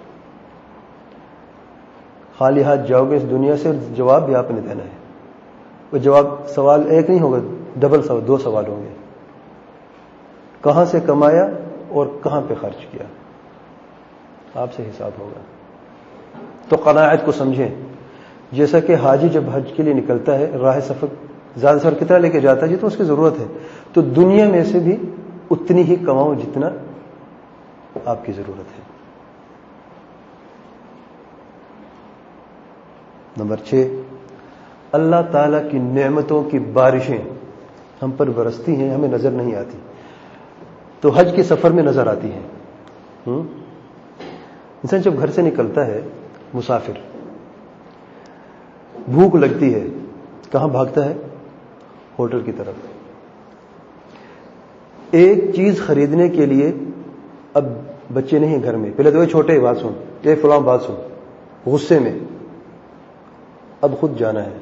A: خالی ہاتھ جاؤ گے اس دنیا سے, جواب بھی آپ نے دینا ہے. وہ جواب سوال ایک نہیں ہوگا, ڈبل سوال, دو سوال ہوں گے. کہاں سے کمایا اور کہاں پہ خرچ کیا, آپ سے حساب ہوگا. تو قناعت کو سمجھیں. جیسا کہ حاجی جب حج کے لیے نکلتا ہے, راہ سفر زیادہ سفر کتنا لے کے جاتا ہے جتنا اس کی ضرورت ہے, تو دنیا میں سے بھی اتنی ہی کماؤ جتنا آپ کی ضرورت ہے. نمبر چھ, اللہ تعالیٰ کی نعمتوں کی بارشیں ہم پر برستی ہیں, ہمیں نظر نہیں آتی, تو حج کے سفر میں نظر آتی ہیں. انسان جب گھر سے نکلتا ہے مسافر, بھوک لگتی ہے, کہاں بھاگتا ہے؟ ہوٹل کی طرف. ایک چیز خریدنے کے لیے, اب بچے نہیں گھر میں, پہلے تو یہ چھوٹے بات سن, یہ فلاں بات سن, غصے میں, اب خود جانا ہے.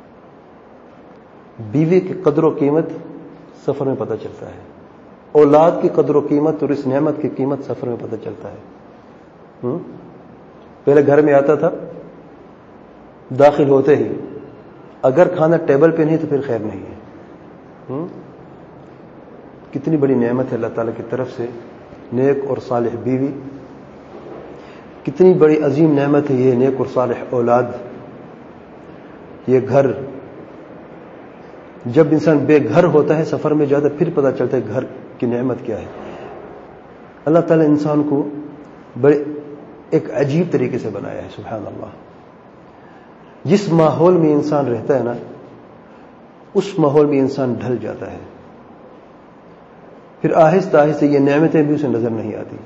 A: بیوی کی قدر و قیمت سفر میں پتہ چلتا ہے, اولاد کی قدر و قیمت اور اس نعمت کی قیمت سفر میں پتہ چلتا ہے. پہلے گھر میں آتا تھا, داخل ہوتے ہی اگر کھانا ٹیبل پہ نہیں تو پھر خیر نہیں ہے. کتنی بڑی نعمت ہے اللہ تعالیٰ کی طرف سے, نیک اور صالح بیوی. کتنی بڑی عظیم نعمت ہے یہ نیک اور صالح اولاد, یہ گھر. جب انسان بے گھر ہوتا ہے سفر میں جاتا, پھر پتہ چلتا ہے گھر کی نعمت کیا ہے. اللہ تعالیٰ انسان کو بڑے ایک عجیب طریقے سے بنایا ہے, سبحان اللہ. جس ماحول میں انسان رہتا ہے نا, اس ماحول میں انسان ڈھل جاتا ہے, پھر آہستہ آہستہ یہ نعمتیں بھی اسے نظر نہیں آتی.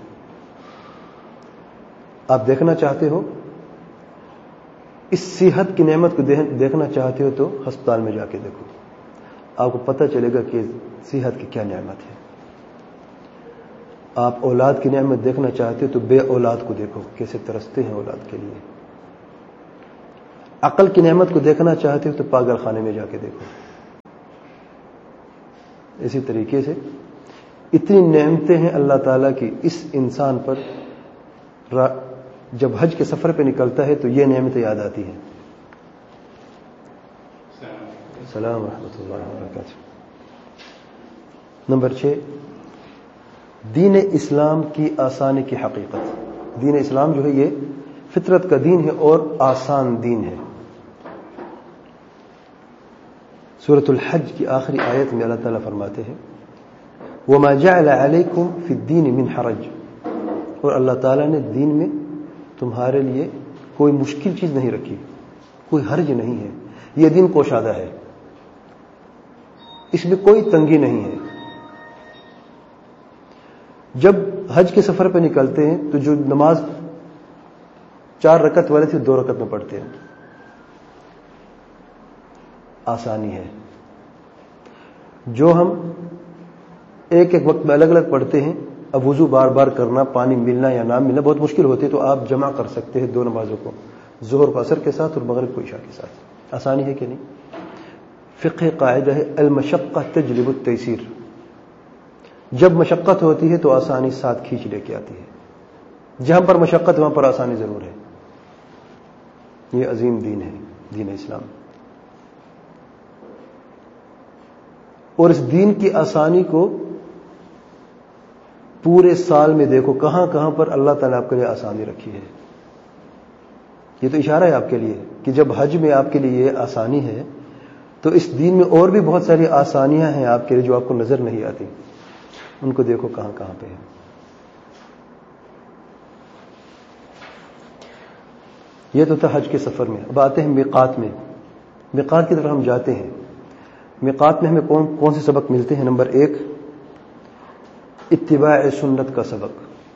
A: آپ دیکھنا چاہتے ہو, اس صحت کی نعمت کو دیکھنا چاہتے ہو تو ہسپتال میں جا کے دیکھو, آپ کو پتہ چلے گا کہ صحت کی کیا نعمت ہے. آپ اولاد کی نعمت دیکھنا چاہتے ہو تو بے اولاد کو دیکھو کیسے ترستے ہیں اولاد کے لیے. عقل کی نعمت کو دیکھنا چاہتے ہو تو پاگل خانے میں جا کے دیکھو. اسی طریقے سے اتنی نعمتیں ہیں اللہ تعالیٰ کی اس انسان پر، جب حج کے سفر پہ نکلتا ہے تو یہ نعمتیں یاد آتی ہیں. السلام ورحمۃ اللہ وبرکاتہ. نمبر چھ، دین اسلام کی آسانی کی حقیقت. دین اسلام جو ہے یہ فطرت کا دین ہے اور آسان دین ہے. سورۃ الحج کی آخری آیت میں اللہ تعالیٰ فرماتے ہیں وَمَا جَعَلَ عَلَيْكُمْ فِي الدِّينِ مِنْ حَرَجٍ، اور اللہ تعالیٰ نے دین میں تمہارے لیے کوئی مشکل چیز نہیں رکھی، کوئی حرج نہیں ہے. یہ دین کوشادہ ہے، اس میں کوئی تنگی نہیں ہے. جب حج کے سفر پہ نکلتے ہیں تو جو نماز چار رکعت والے تھے دو رکعت میں پڑھتے ہیں، آسانی ہے. جو ہم ایک ایک وقت میں الگ الگ پڑھتے ہیں، اب وضو بار بار کرنا، پانی ملنا یا نہ ملنا بہت مشکل ہوتی ہے، تو آپ جمع کر سکتے ہیں دو نمازوں کو، ظہر و عصر کے ساتھ اور مغرب کو عشاء کے ساتھ. آسانی ہے کہ نہیں؟ فقہ قاعدہ ہے المشقہ تجلب التیسیر. جب مشقت ہوتی ہے تو آسانی ساتھ کھینچ لے کے آتی ہے. جہاں پر مشقت وہاں پر آسانی ضرور ہے. یہ عظیم دین ہے، دین اسلام. اور اس دین کی آسانی کو پورے سال میں دیکھو کہاں کہاں پر اللہ تعالیٰ آپ کے لیے آسانی رکھی ہے. یہ تو اشارہ ہے آپ کے لیے کہ جب حج میں آپ کے لیے یہ آسانی ہے تو اس دین میں اور بھی بہت ساری آسانیاں ہیں آپ کے لیے جو آپ کو نظر نہیں آتی. ان کو دیکھو کہاں کہاں پہ ہے. یہ تو تھا حج کے سفر میں. اب آتے ہیں میقات میں. میقات کی طرف ہم جاتے ہیں. میقات میں ہمیں کون کون سے سبق ملتے ہیں؟ نمبر ایک، اتباع سنت کا سبق.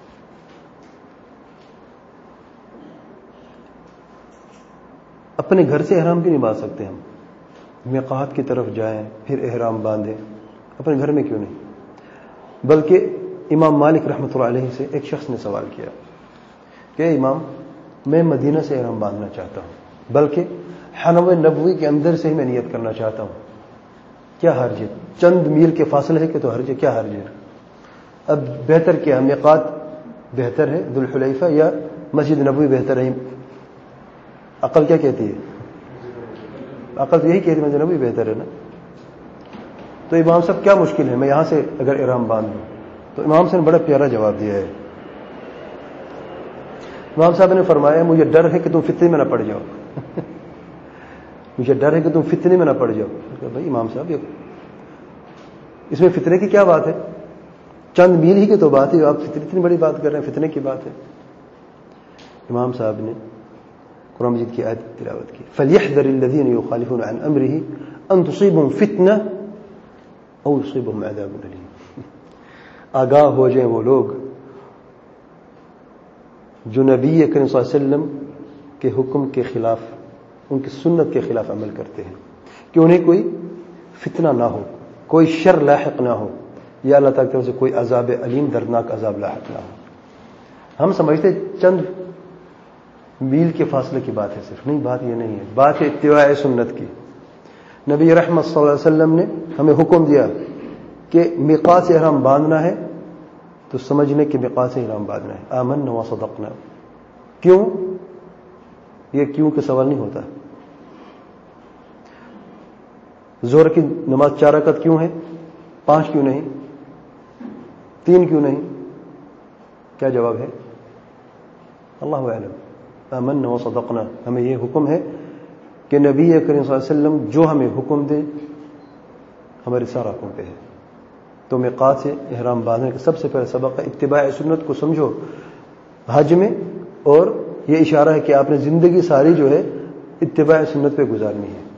A: اپنے گھر سے احرام بھی نہیں باندھ سکتے ہم، میقات کی طرف جائیں پھر احرام باندھیں. اپنے گھر میں کیوں نہیں؟ بلکہ امام مالک رحمۃ اللہ علیہ سے ایک شخص نے سوال کیا کہ امام میں مدینہ سے احرام باندھنا چاہتا ہوں، بلکہ حرم نبوی کے اندر سے ہی میں نیت کرنا چاہتا ہوں، کیا حرج ہے؟ چند میل کے فاصلے ہے کہ تو حرج ہے، کیا حرج ہے؟ اب بہتر کیا، میقات بہتر ہے ذوالحلیفہ یا مسجد نبوی بہتر ہے؟ عقل کیا کہتی ہے؟ عقل تو یہی کہتی ہے مسجد نبوی بہتر ہے نا. تو امام صاحب کیا مشکل ہے میں یہاں سے اگر احرام باندھ دوں؟ تو امام صاحب نے بڑا پیارا جواب دیا ہے. امام صاحب نے فرمایا مجھے ڈر ہے کہ تم فتنے میں نہ پڑ جاؤ. مجھے ڈر ہے کہ تم فتنے میں نہ پڑ جاؤ. بھائی امام صاحب اس میں فتنے کی کیا بات ہے؟ چند میل ہی کی تو بات ہے، آپ اتنی بڑی بات کر رہے ہیں، فتنے کی بات ہے. امام صاحب نے قرآن مجید کی آیت تلاوت کی فَلْيَحْذَرِ الَّذِينَ يُخَالِفُونَ عَنْ أَمْرِهِ أَن تُصِيبَهُمْ فِتْنَةٌ أَوْ يُصِيبَهُمْ عَذَابٌ أَلِيمٌ. آگاہ ہو جائیں وہ لوگ جو نبی کریم صلی اللہ علیہ وسلم کے حکم کے خلاف، ان کی سنت کے خلاف عمل کرتے ہیں، کہ انہیں کوئی فتنہ نہ ہو، کوئی شر لاحق نہ ہو، یا اللہ تعالیٰ کی طرف سے کوئی عذاب علیم دردناک عذاب لاحق نہ ہو. ہم سمجھتے چند میل کے فاصلے کی بات ہے، صرف نہیں، بات یہ نہیں ہے. بات ہے اتباع سنت کی. نبی رحمت صلی اللہ علیہ وسلم نے ہمیں حکم دیا کہ میقات سے احرام باندھنا ہے تو سمجھنے کہ میقات سے احرام باندھنا ہے. آمنا وصدقنا. کیوں؟ یہ کیوں کا سوال نہیں ہوتا. ظہر کی نماز چار رکعت کیوں ہے؟ پانچ کیوں نہیں؟ تین کیوں نہیں؟ کیا جواب ہے؟ اللہ اعلم. آمنا وصدقنا. ہمیں یہ حکم ہے کہ نبی کریم صلی اللہ علیہ وسلم جو ہمیں حکم دے ہمارے سارا حکم پہ ہے. تو میقات سے احرام باندھنے کا سب سے پہلا سبق ہے اتباع سنت کو سمجھو حج میں، اور یہ اشارہ ہے کہ آپ نے زندگی ساری جو ہے اتباع سنت پہ گزارنی ہے.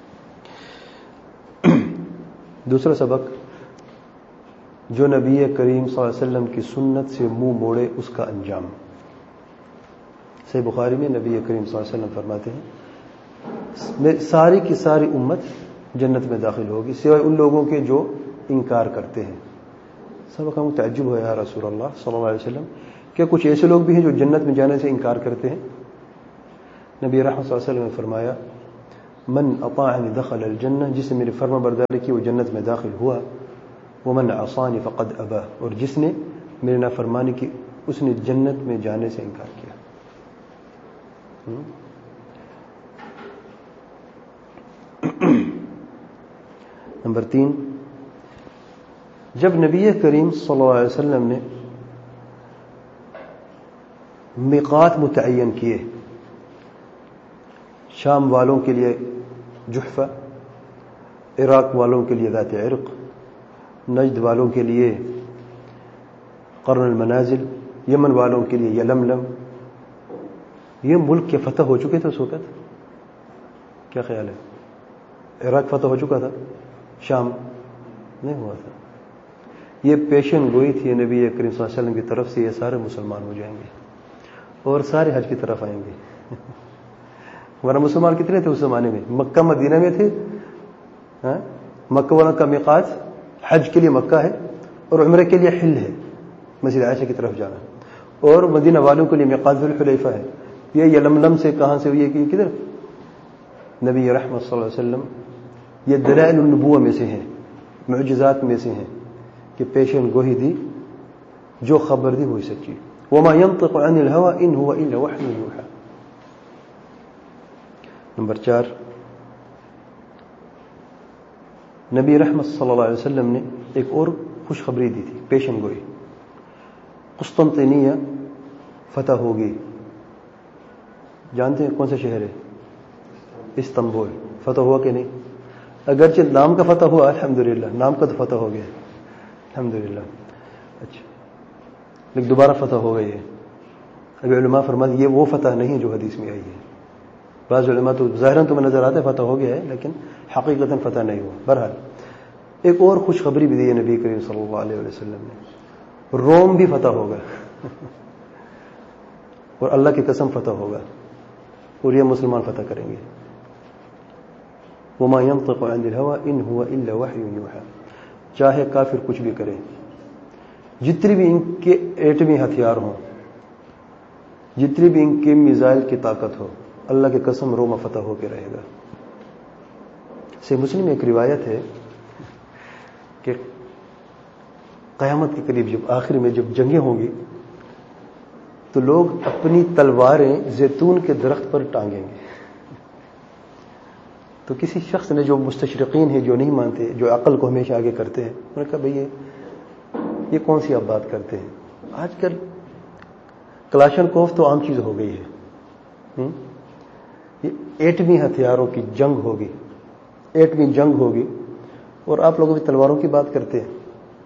A: دوسرا سبق، جو نبی کریم صلی اللہ علیہ وسلم کی سنت سے منہ موڑے اس کا انجام. صحیح بخاری میں نبی کریم صلی اللہ علیہ وسلم فرماتے ہیں ساری کی ساری امت جنت میں داخل ہوگی سوائے ان لوگوں کے جو انکار کرتے ہیں. صحابہ کا تعجب ہوا یا رسول اللہ صلی اللہ علیہ وسلم کیا کچھ ایسے لوگ بھی ہیں جو جنت میں جانے سے انکار کرتے ہیں؟ نبی رحمت صلی اللہ علیہ وسلم نے فرمایا من اطاعنی دخل الجنہ، جس نے میری فرما برداری کی وہ جنت میں داخل ہوا، ومن عصانی فقد ابا، اور جس نے میری نافرمانی کی اس نے جنت میں جانے سے انکار کیا۔ نمبر تین، جب نبی کریم صلی اللہ علیہ وسلم نے میقات متعین کیے، شام والوں کے لیے جحفہ، عراق والوں کے لیے ذات عرق، نجد والوں کے لیے قرن المنازل، یمن والوں کے لیے یلملم، یہ ملک کے فتح ہو چکے تھے اس وقت؟ کیا خیال ہے؟ عراق فتح ہو چکا تھا، شام نہیں ہوا تھا۔ یہ پیشن گوئی تھی نبی کریم صلی اللہ علیہ وسلم کی طرف سے، یہ سارے مسلمان ہو جائیں گے اور سارے حج کی طرف آئیں گے۔ ورنہ مسلمان کتنے تھے اس زمانے میں؟ مکہ مدینہ میں تھے، مکہ والوں کا میقات حج کے لیے مکہ ہے اور عمرے کے لیے حل ہے، مسجد عائشہ کی طرف جانا، اور مدینہ والوں کے لیے میقات ذو الحلیفہ ہے۔ یہ یلملم سے کہاں سے ہوئی ہے کہ کدھر؟ نبی رحمت صلی اللہ علیہ وسلم، یہ دلائل النبوہ میں سے ہیں، معجزات میں سے ہیں کہ پیشن گوئی دی، جو خبر دی وہی سچی۔ وما ينطق عن الهوى ان هو الا وحی یوحى۔ نمبر چار، نبی رحمت صلی اللہ علیہ وسلم نے ایک اور خوشخبری دی تھی، پیشن گوئی۔ قسطنطنیہ فتح ہوگی، جانتے ہیں کون سا شہر ہے؟ استنبول۔ فتح ہوا کہ نہیں؟ اگرچہ نام کا فتح ہوا، الحمدللہ نام کا تو فتح ہو گیا الحمدللہ، اچھا، لیکن دوبارہ فتح ہو گئی ہے۔ ابھی علماء فرماتے ہیں یہ وہ فتح نہیں جو حدیث میں آئی ہے۔ بعض علماء تو ظاہراً تمہیں نظر آتا ہے فتح ہو گیا ہے، لیکن حقیقتاً فتح نہیں ہوا۔ بہرحال ایک اور خوشخبری بھی دی ہے نبی کریم صلی اللہ علیہ وسلم نے، روم بھی فتح ہوگا اور اللہ کی قسم فتح ہوگا، اور یہ مسلمان فتح کریں گے۔ وما ينطق عن الهوى ان هو الا وحی یوحى۔ چاہے کافر کچھ بھی کرے، جتنی بھی ان کے ایٹمی ہتھیار ہوں، جتنی بھی ان کے میزائل کی طاقت ہو، اللہ کی قسم روما فتح ہو کے رہے گا۔ صحیح مسلم میں ایک روایت ہے کہ قیامت کے قریب جب آخر میں جب جنگیں ہوں گی تو لوگ اپنی تلواریں زیتون کے درخت پر ٹانگیں گے۔ تو کسی شخص نے، جو مستشرقین ہیں، جو نہیں مانتے، جو عقل کو ہمیشہ آگے کرتے ہیں، انہوں نے کہا بھئی یہ یہ کون سی آپ بات کرتے ہیں؟ آج کل کلاشن کوف تو عام چیز ہو گئی ہے، یہ ایٹمی ہتھیاروں کی جنگ ہوگی، ایٹمی جنگ ہوگی، اور آپ لوگوں کی تلواروں کی بات کرتے ہیں۔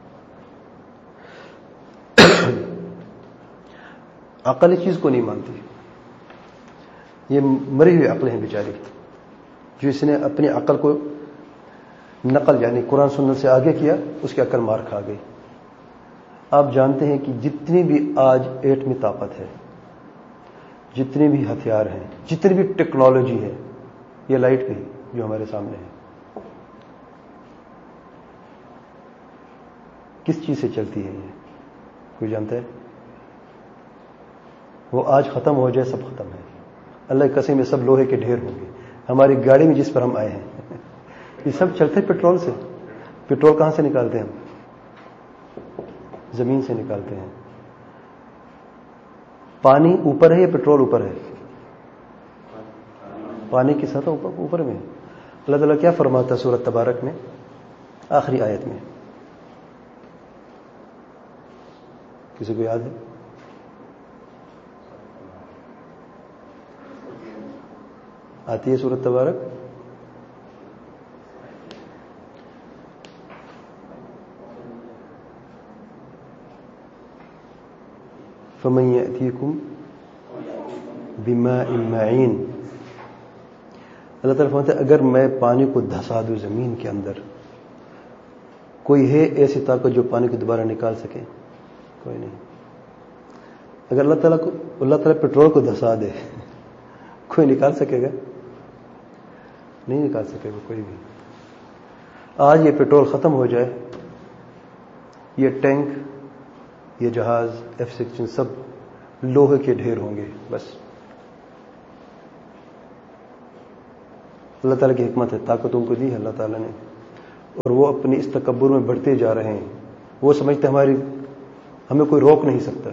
A: عقل اس چیز کو نہیں مانتی، یہ مری ہوئی عقل ہیں بیچاری، جو اس نے اپنی عقل کو نقل یعنی قرآن سنت سے آگے کیا، اس کی عقل مار کھا گئی۔ آپ جانتے ہیں کہ جتنی بھی آج ایٹمی طاقت ہے، جتنے بھی ہتھیار ہیں، جتنی بھی ٹیکنالوجی ہے، یہ لائٹ کی جو ہمارے سامنے ہے، کس چیز سے چلتی ہے؟ یہ کوئی جانتا ہے؟ وہ آج ختم ہو جائے، سب ختم ہے، اللہ کی قسم میں سب لوہے کے ڈھیر ہوں گے۔ ہماری گاڑی میں جس پر ہم آئے ہیں یہ سب چلتے پیٹرول سے۔ پیٹرول کہاں سے نکالتے ہیں ہم؟ زمین سے نکالتے ہیں۔ پانی اوپر ہے یا پیٹرول اوپر ہے؟ پانی کی سطح اوپر اوپر میں۔ اللہ تعالیٰ کیا فرماتا ہے سورۃ تبارک میں آخری آیت میں؟ کسی کو یاد ہے؟ آتی ہے سورۃ تبارک؟ فَمَن يَأْتِيكُم بِمَاءٍ مَّعِينٍ۔ اللہ تعالیٰ فرماتا ہے اگر میں پانی کو دھسا دوں زمین کے اندر، کوئی ہے ایسی طاقت جو پانی کو دوبارہ نکال سکے؟ کوئی نہیں۔ اگر اللہ تعالیٰ کو اللہ تعالیٰ پیٹرول کو دھسا دے، کوئی نکال سکے گا؟ نہیں نکال سکے گا کوئی بھی۔ آج یہ پیٹرول ختم ہو جائے یہ ٹینک، یہ جہاز ایف سکسٹین سب لوہے کے ڈھیر ہوں گے بس. اللہ تعالیٰ کی حکمت ہے، طاقت ان کو دی ہے اللہ تعالیٰ نے، اور وہ اپنی اس تکبر میں بڑھتے جا رہے ہیں. وہ سمجھتے ہماری ہمیں کوئی روک نہیں سکتا.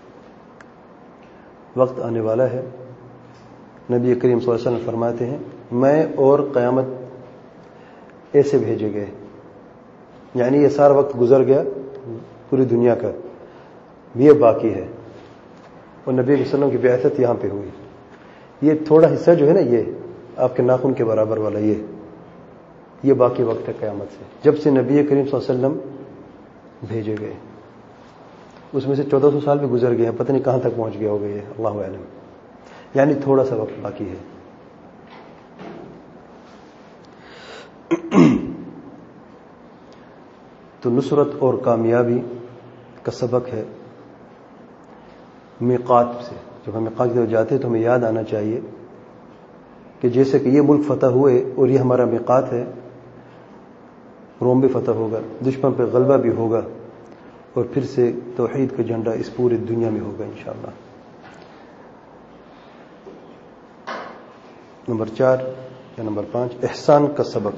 A: وقت آنے والا ہے، نبی کریم صلی اللہ علیہ وسلم فرماتے ہیں میں اور قیامت ایسے بھیجے گئے، یعنی یہ سارا وقت گزر گیا پوری دنیا کا، یہ باقی ہے. اور نبی علیہ وسلم کی بعثت یہاں پہ ہوئی. یہ تھوڑا حصہ جو ہے نا، یہ آپ کے ناخن کے برابر والا، یہ یہ باقی وقت ہے قیامت سے، جب سے نبی کریم صلی اللہ علیہ وسلم بھیجے گئے. اس میں سے چودہ سو سال بھی گزر گئے ہیں، پتہ نہیں کہاں تک پہنچ گیا ہوگا یہ، اللہ اعلم. یعنی تھوڑا سا وقت باقی ہے. تو نصرت اور کامیابی کا سبق ہے میقات سے. جب ہم میقات کی طرف جاتے ہیں تو ہمیں یاد آنا چاہیے کہ جیسے کہ یہ ملک فتح ہوئے اور یہ ہمارا میقات ہے، روم بھی فتح ہوگا، دشمن پہ غلبہ بھی ہوگا، اور پھر سے توحید کا جھنڈا اس پوری دنیا میں ہوگا انشاءاللہ. نمبر چار یا نمبر پانچ، احسان کا سبق.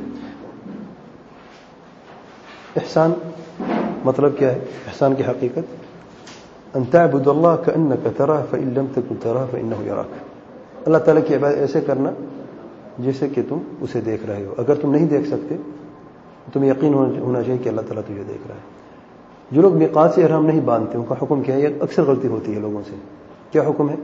A: احسان مطلب کیا ہے؟ احسان کی حقیقت ان تعبد اللہ کأنک تراہ فإن لم تکن تراہ فإنہ یراک. اللہ تعالیٰ کی عبادت ایسے کرنا جیسے کہ تم اسے دیکھ رہے ہو. اگر تم نہیں دیکھ سکتے تمہیں یقین ہونا چاہیے کہ اللہ تعالیٰ تجھے دیکھ رہا ہے. جو لوگ میقات سے احرام نہیں باندھتے ان کا حکم کیا ہے؟ یہ اکثر غلطی ہوتی ہے لوگوں سے. کیا حکم ہے؟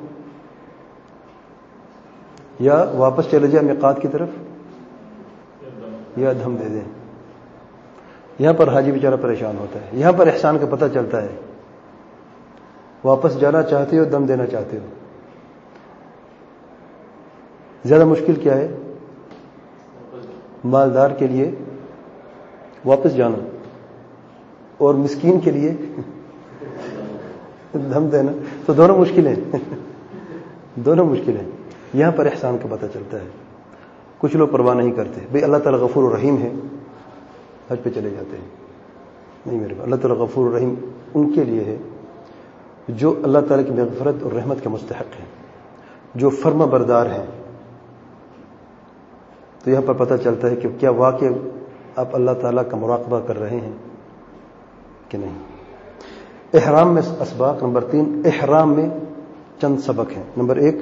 A: یا واپس چلے جائے میقات کی طرف یا دم دے دیں. یہاں پر حاجی بیچارہ پریشان ہوتا ہے. یہاں پر احسان کا پتہ چلتا ہے. واپس جانا چاہتے ہو، دم دینا چاہتے ہو. زیادہ مشکل کیا ہے؟ مالدار کے لیے واپس جانا اور مسکین کے لیے دم دینا. تو دونوں مشکل ہیں دونوں مشکل ہیں. یہاں پر احسان کا پتہ چلتا ہے. کچھ لوگ پرواہ نہیں کرتے، بھئی اللہ تعالیٰ غفور الرحیم ہے، حج پہ چلے جاتے ہیں. نہیں میرے اللہ تعالیٰ غفور الرحیم ان کے لیے ہے جو اللہ تعالیٰ کی مغفرت اور رحمت کے مستحق ہیں، جو فرما بردار ہیں. تو یہاں پر پتہ چلتا ہے کہ کیا واقع آپ اللہ تعالیٰ کا مراقبہ کر رہے ہیں کہ نہیں. احرام میں اسباق. نمبر تین، احرام میں چند سبق ہیں. نمبر ایک،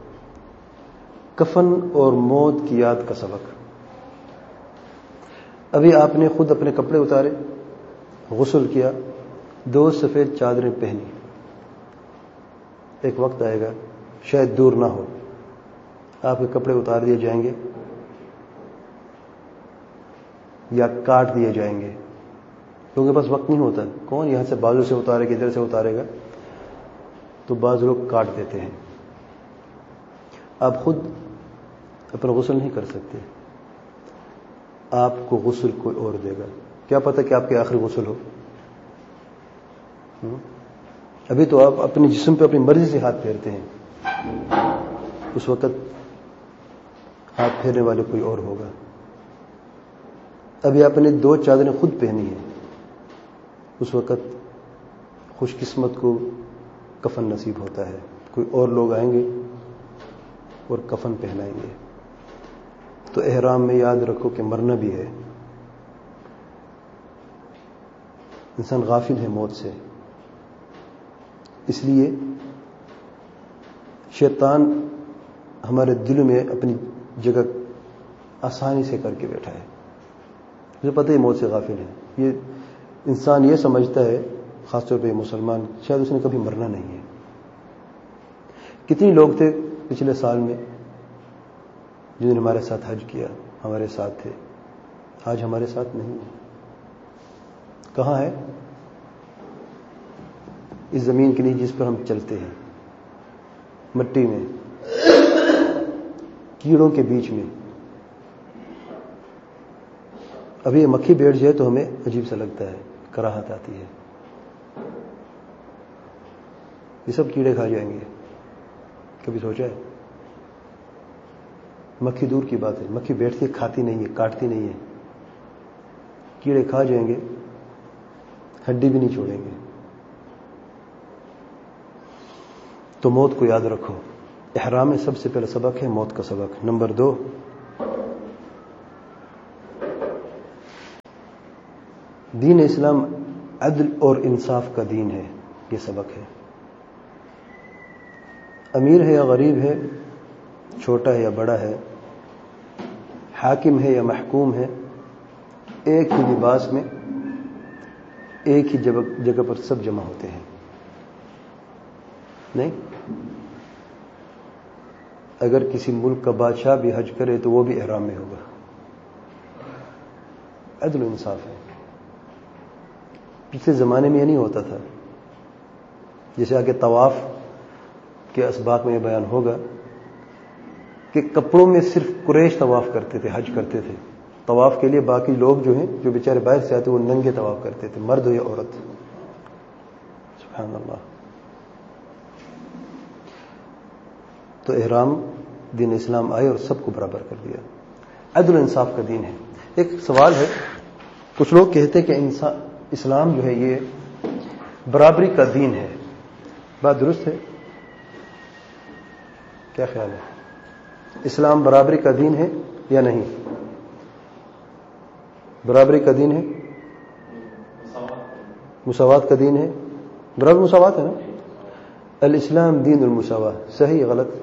A: کفن اور موت کی یاد کا سبق. ابھی آپ نے خود اپنے کپڑے اتارے، غسل کیا، دو سفید چادریں پہنی. ایک وقت آئے گا شاید دور نہ ہو آپ کے کپڑے اتار دیے جائیں گے یا کاٹ دیے جائیں گے. لوگوں کے پاس وقت نہیں ہوتا. کون یہاں سے بازو سے اتارے گا، ادھر سے اتارے گا؟ تو بعض لوگ کاٹ دیتے ہیں. آپ خود اپنا غسل نہیں کر سکتے، آپ کو غسل کوئی اور دے گا. کیا پتہ کہ آپ کے آخری غسل ہو. ابھی تو آپ اپنے جسم پہ اپنی مرضی سے ہاتھ پھیرتے ہیں، اس وقت ہاتھ پھیرنے والے کوئی اور ہوگا. ابھی آپ نے دو چادریں خود پہنی ہیں، اس وقت خوش قسمت کو کفن نصیب ہوتا ہے. کوئی اور لوگ آئیں گے اور کفن پہنائیں گے. تو احرام میں یاد رکھو کہ مرنا بھی ہے. انسان غافل ہے موت سے، اس لیے شیطان ہمارے دل میں اپنی جگہ آسانی سے کر کے بیٹھا ہے. مجھے پتہ ہے موت سے غافل ہے. یہ انسان یہ سمجھتا ہے، خاص طور پہ مسلمان، شاید اس نے کبھی مرنا نہیں ہے. کتنی لوگ تھے پچھلے سال میں جنہوں نے ہمارے ساتھ حج کیا، ہمارے ساتھ تھے، آج ہمارے ساتھ نہیں ہے. کہاں ہے؟ اس زمین کے لیے جس پر ہم چلتے ہیں، مٹی میں، کیڑوں کے بیچ میں. ابھی یہ مکھی بیٹھ جائے تو ہمیں عجیب سا لگتا ہے، کراہت آتی ہے. یہ سب کیڑے کھا جائیں گے. کبھی سوچا ہے؟ مکھی دور کی بات ہے، مکھی بیٹھتی ہے، کھاتی نہیں ہے، کاٹتی نہیں ہے. کیڑے کھا جائیں گے. ہڈی بھی نہیں چھوڑیں گے. تو موت کو یاد رکھو. احرام میں سب سے پہلا سبق ہے موت کا سبق. نمبر دو، دین اسلام عدل اور انصاف کا دین ہے. یہ سبق ہے. امیر ہے یا غریب ہے، چھوٹا ہے یا بڑا ہے، حاکم ہے یا محکوم ہے، ایک ہی لباس میں ایک ہی جگہ پر سب جمع ہوتے ہیں. نہیں، اگر کسی ملک کا بادشاہ بھی حج کرے تو وہ بھی احرام میں ہوگا. عدل و انصاف ہے. پچھلے زمانے میں یہ نہیں ہوتا تھا. جیسے آگے طواف کے اسباق میں یہ بیان ہوگا کہ کپڑوں میں صرف قریش طواف کرتے تھے، حج کرتے تھے. طواف کے لیے باقی لوگ جو ہیں، جو بیچارے باہر سے آتے، وہ ننگے طواف کرتے تھے، مرد ہو یا عورت. سبحان اللہ. تو احرام دین اسلام آئے اور سب کو برابر کر دیا. عدل و انصاف کا دین ہے. ایک سوال ہے، کچھ لوگ کہتے ہیں کہ انسان اسلام جو ہے یہ برابری کا دین ہے. بات درست ہے؟ کیا خیال ہے؟ اسلام برابری کا دین ہے یا نہیں؟ برابری کا دین ہے، مساوات کا دین ہے. برابر مساوات ہے نا. الاسلام دین المساوات. صحیح غلط؟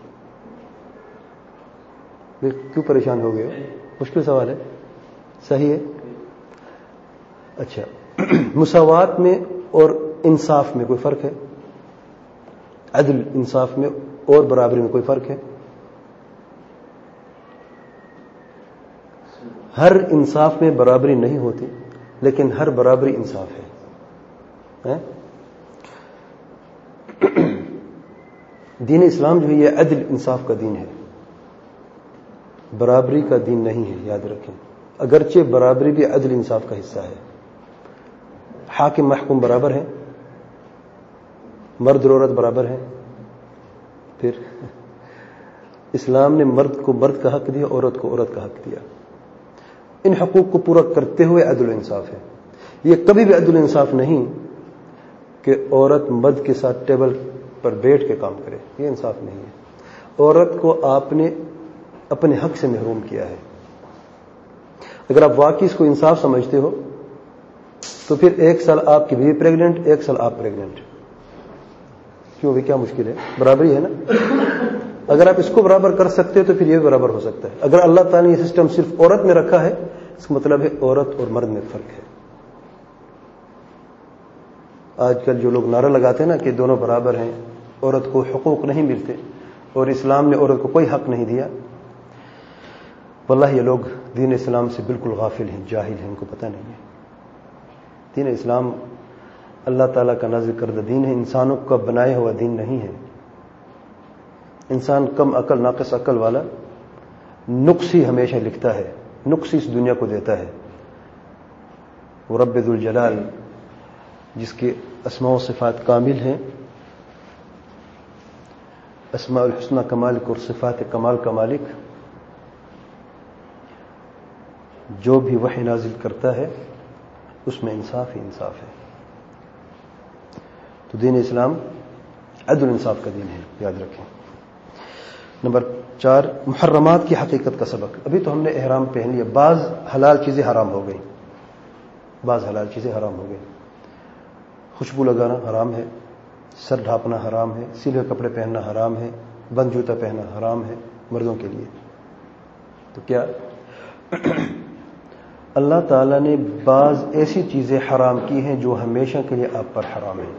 A: کیوں پریشان ہو گئے؟ مشکل سوال ہے. صحیح ہے. اچھا، مساوات میں اور انصاف میں کوئی فرق ہے؟ عدل انصاف میں اور برابری میں کوئی فرق ہے؟ ہر انصاف میں برابری نہیں ہوتی، لیکن ہر برابری انصاف ہے. دین اسلام جو ہے یہ عدل انصاف کا دین ہے، برابری کا دین نہیں ہے. یاد رکھیں. اگرچہ برابری بھی عدل انصاف کا حصہ ہے. حاکم محکوم برابر ہیں، مرد اور عورت برابر ہیں. پھر اسلام نے مرد کو مرد کا حق دیا، عورت کو عورت کا حق دیا. ان حقوق کو پورا کرتے ہوئے عدل و انصاف ہے. یہ کبھی بھی عدل و انصاف نہیں کہ عورت مرد کے ساتھ ٹیبل پر بیٹھ کے کام کرے. یہ انصاف نہیں ہے. عورت کو آپ نے اپنے حق سے محروم کیا ہے. اگر آپ واقعی اس کو انصاف سمجھتے ہو تو پھر ایک سال آپ کی بیوی پریگننٹ، ایک سال آپ پریگننٹ. کیوں بھی کیا مشکل ہے؟ برابری ہے نا. اگر آپ اس کو برابر کر سکتے ہو تو پھر یہ بھی برابر ہو سکتا ہے. اگر اللہ تعالیٰ نے یہ سسٹم صرف عورت میں رکھا ہے، اس کا مطلب ہے عورت اور مرد میں فرق ہے. آج کل جو لوگ نعرہ لگاتے ہیں نا کہ دونوں برابر ہیں، عورت کو حقوق نہیں ملتے اور اسلام نے عورت کو کوئی حق نہیں دیا، واللہ یہ لوگ دین اسلام سے بالکل غافل ہیں، جاہل ہیں، ان کو پتہ نہیں ہے. دین اسلام اللہ تعالیٰ کا نازل کردہ دین ہے، انسانوں کا بنایا ہوا دین نہیں ہے. انسان کم عقل، ناقص عقل والا نقص ہی ہمیشہ لکھتا ہے، نقص اس دنیا کو دیتا ہے. وہ رب ذو الجلال جس کے اسماء و صفات کامل ہیں، اسماء الحسنہ کا مالک اور صفات کمال کا مالک، جو بھی وحی نازل کرتا ہے اس میں انصاف ہی انصاف ہے. تو دین اسلام عدل انصاف کا دین ہے، یاد رکھیں. نمبر چار، محرمات کی حقیقت کا سبق. ابھی تو ہم نے احرام پہن لیا، بعض حلال چیزیں حرام ہو گئی، بعض حلال چیزیں حرام ہو گئی. خوشبو لگانا حرام ہے، سر ڈھانپنا حرام ہے، سلے کپڑے پہننا حرام ہے، بند جوتا پہننا حرام ہے مردوں کے لیے. تو کیا اللہ تعالیٰ نے بعض ایسی چیزیں حرام کی ہیں جو ہمیشہ کے لیے آپ پر حرام ہیں.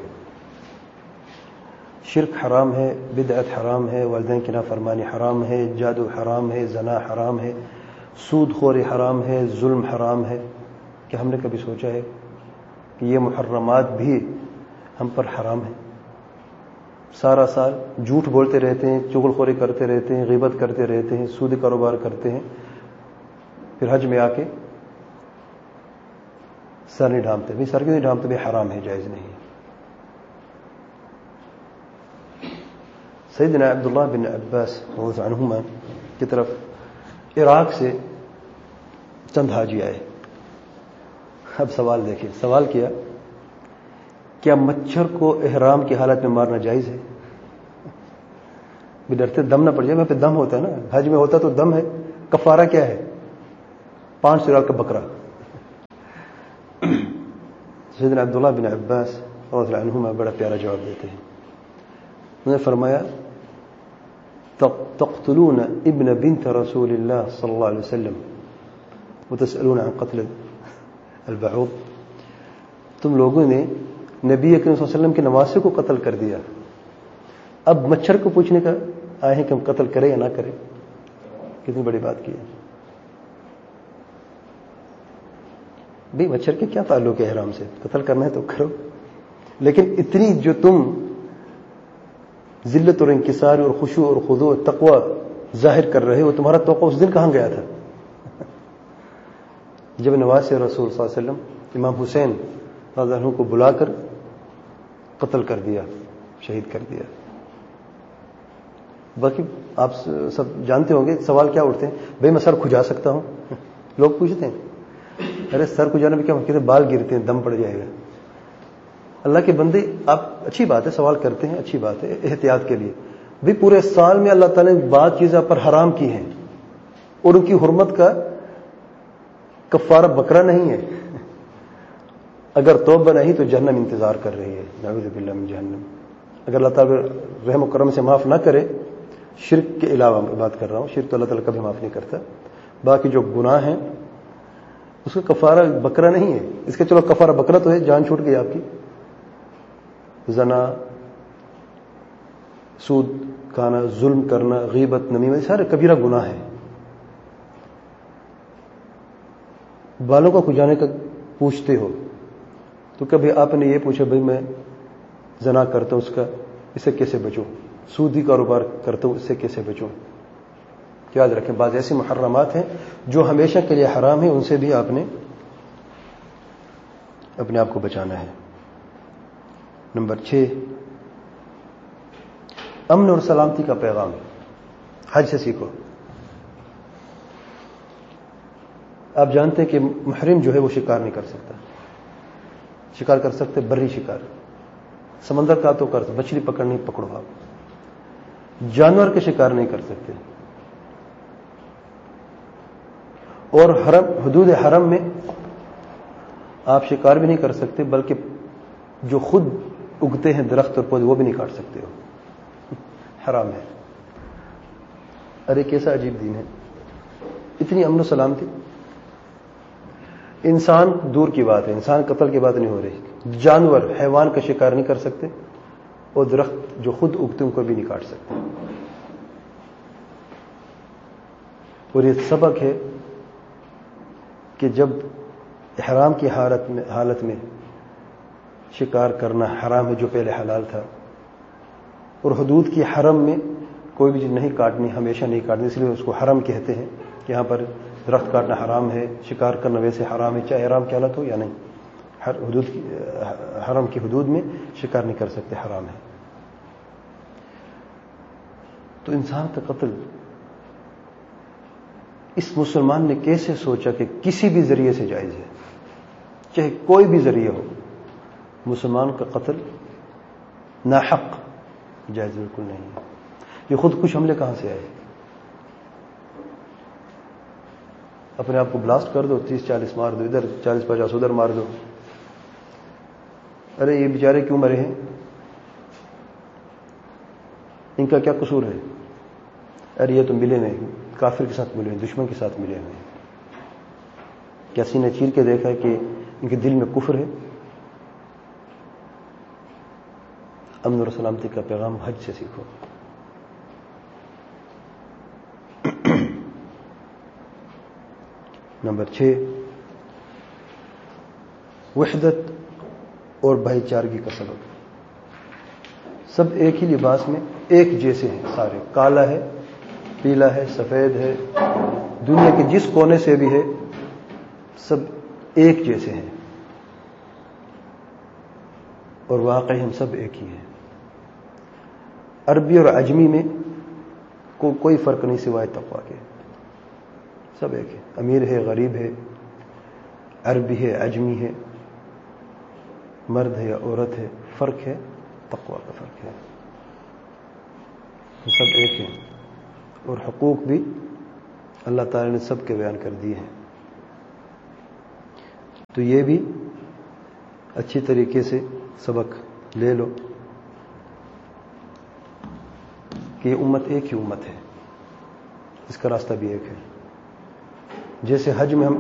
A: شرک حرام ہے، بدعت حرام ہے، والدین کی نافرمانی حرام ہے، جادو حرام ہے، زنا حرام ہے، سود خوری حرام ہے، ظلم حرام ہے. کہ ہم نے کبھی سوچا ہے کہ یہ محرمات بھی ہم پر حرام ہیں؟ سارا سال جھوٹ بولتے رہتے ہیں، چغل خوری کرتے رہتے ہیں، غیبت کرتے رہتے ہیں، سودی کاروبار کرتے ہیں، پھر حج میں آ کے سر نہیں ڈھانپتے. بھی سر کیوں نہیں ڈھانپتے؟ بھی حرام ہے، جائز نہیں. سیدنا عبداللہ بن عباس رضی اللہ عنہما کی طرف عراق سے چند حاجی آئے. اب سوال دیکھیں، سوال کیا کیا مچھر کو احرام کی حالت میں مارنا جائز ہے؟ بھی ڈرتے دم نہ پڑ جائے، وہاں پہ دم ہوتا ہے نا، حج میں ہوتا تو دم ہے. کفارہ کیا ہے؟ پانچ سو ریال کا بکرا. سیدنا عبداللہ بن عباس رضی اللہ عنہما بڑا پیارا جواب دیتے ہیں. انہوں نے فرمایا تقتلون ابن بنت رسول اللہ صلی اللہ علیہ وسلم وتسألون عن قتل البعوض. تم لوگوں نے نبی اکرم صلی اللہ علیہ وسلم کے نواسے کو قتل کر دیا، اب مچھر کو پوچھنے کا آئے ہیں کہ ہم قتل کریں یا نہ کریں. کتنی بڑی بات کی ہے بھئی. مچھر کے کیا تعلق ہے احرام سے؟ قتل کرنا ہے تو کرو، لیکن اتنی جو تم ذلت اور انکسار اور خشوع اور خضوع اور تقوی ظاہر کر رہے ہو، تمہارا توقع اس دن کہاں گیا تھا جب نواز رسول صلی اللہ علیہ وسلم امام حسین رضی اللہ عنہ کو بلا کر قتل کر دیا، شہید کر دیا. باقی آپ سب جانتے ہوں گے سوال کیا اٹھتے ہیں، بھئی میں سر کھجا سکتا ہوں؟ لوگ پوچھتے ہیں ارے سر کھجانے میں کیا کہتے ہیں بال گرتے ہیں، دم پڑ جائے گا. اللہ کے بندے آپ اچھی بات ہے سوال کرتے ہیں، اچھی بات ہے احتیاط کے لیے. بھی پورے سال میں اللہ تعالیٰ نے بعض چیزیں پر حرام کی ہیں اور ان کی حرمت کا کفارہ بکرا نہیں ہے. اگر توبہ نہیں تو جہنم انتظار کر رہی ہے، نعوذ باللہ من جہنم. اگر اللہ تعالیٰ رحم و کرم سے معاف نہ کرے، شرک کے علاوہ بات کر رہا ہوں، شرک تو اللہ تعالیٰ کبھی معاف نہیں کرتا، باقی جو گناہ ہیں اس کا کفارہ بکرا نہیں ہے. اس کا چلو کفارہ بکرا تو ہے، جان چھوٹ گئی آپ کی. زنا، سود کھانا، ظلم کرنا، غیبت، نمیمت، سارے کبیرہ گناہ ہیں. بالوں کا کھجانے کا پوچھتے ہو تو کبھی آپ نے یہ پوچھا بھئی میں زنا کرتا ہوں، اس کا اس سے کیسے بچوں؟ سودی کاروبار کرتا ہوں، اس سے کیسے بچوں؟ یاد رکھیں بعض ایسی محرمات ہیں جو ہمیشہ کے لیے حرام ہیں، ان سے بھی آپ نے اپنے آپ کو بچانا ہے. نمبر چھ، امن اور سلامتی کا پیغام حج سے سیکھو. آپ جانتے ہیں کہ محرم جو ہے وہ شکار نہیں کر سکتا. شکار کر سکتے بری شکار، سمندر کا تو کر سکتے، مچھلی پکڑنی پکڑو. آپ جانور کے شکار نہیں کر سکتے. اور حرم، حدود حرم میں آپ شکار بھی نہیں کر سکتے، بلکہ جو خود اگتے ہیں درخت اور پودے وہ بھی نہیں کاٹ سکتے ہو، حرام ہے. ارے کیسا عجیب دین ہے، اتنی امن و سلامتی. انسان دور کی بات ہے، انسان قتل کی بات نہیں ہو رہی. جانور حیوان کا شکار نہیں کر سکتے اور درخت جو خود اگتے ان کو بھی نہیں کاٹ سکتے. اور یہ سبق ہے کہ جب احرام کی حالت میں حالت میں شکار کرنا حرام ہے جو پہلے حلال تھا، اور حدود کی حرم میں کوئی بھی چیز نہیں کاٹنی، ہمیشہ نہیں کاٹنی، اس لیے اس کو حرم کہتے ہیں کہ یہاں پر درخت کاٹنا حرام ہے، شکار کرنا ویسے حرام ہے، چاہے احرام کی حالت ہو یا نہیں. ہر حدود کی حرم کی حدود میں شکار نہیں کر سکتے، حرام ہے. تو انسان کا قتل اس مسلمان نے کیسے سوچا کہ کسی بھی ذریعے سے جائز ہے، چاہے کوئی بھی ذریعہ ہو، مسلمان کا قتل ناحق جائز بالکل نہیں ہے. یہ خود کش حملے کہاں سے آئے؟ اپنے آپ کو بلاسٹ کر دو، تیس چالیس مار دو ادھر، چالیس پچاس ادھر مار دو. ارے یہ بیچارے کیوں مرے ہیں؟ ان کا کیا قصور ہے؟ ارے یہ تو ملے نہیں، کافر کے ساتھ ملے ہیں، دشمن کے ساتھ ملے ہوئے ہیں. کیا سینے چیر کے دیکھا ہے کہ ان کے دل میں کفر ہے؟ امن اور سلامتی کا پیغام حج سے سیکھو. نمبر چھ، وحدت اور بھائی چارگی کا سبب. سب ایک ہی لباس میں ایک جیسے ہیں، سارے کالا ہے، پیلا ہے، سفید ہے، دنیا کے جس کونے سے بھی ہے سب ایک جیسے ہیں، اور واقعی ہم سب ایک ہی ہیں. عربی اور عجمی میں کو کوئی فرق نہیں سوائے تقویٰ کے، سب ایک ہے. امیر ہے، غریب ہے، عربی ہے، عجمی ہے، مرد ہے یا عورت ہے، فرق ہے تقویٰ کا فرق ہے، وہ سب ایک ہیں، اور حقوق بھی اللہ تعالی نے سب کے بیان کر دیے ہیں۔ تو یہ بھی اچھی طریقے سے سبق لے لو کہ یہ امت ایک ہی امت ہے، اس کا راستہ بھی ایک ہے۔ جیسے حج میں ہم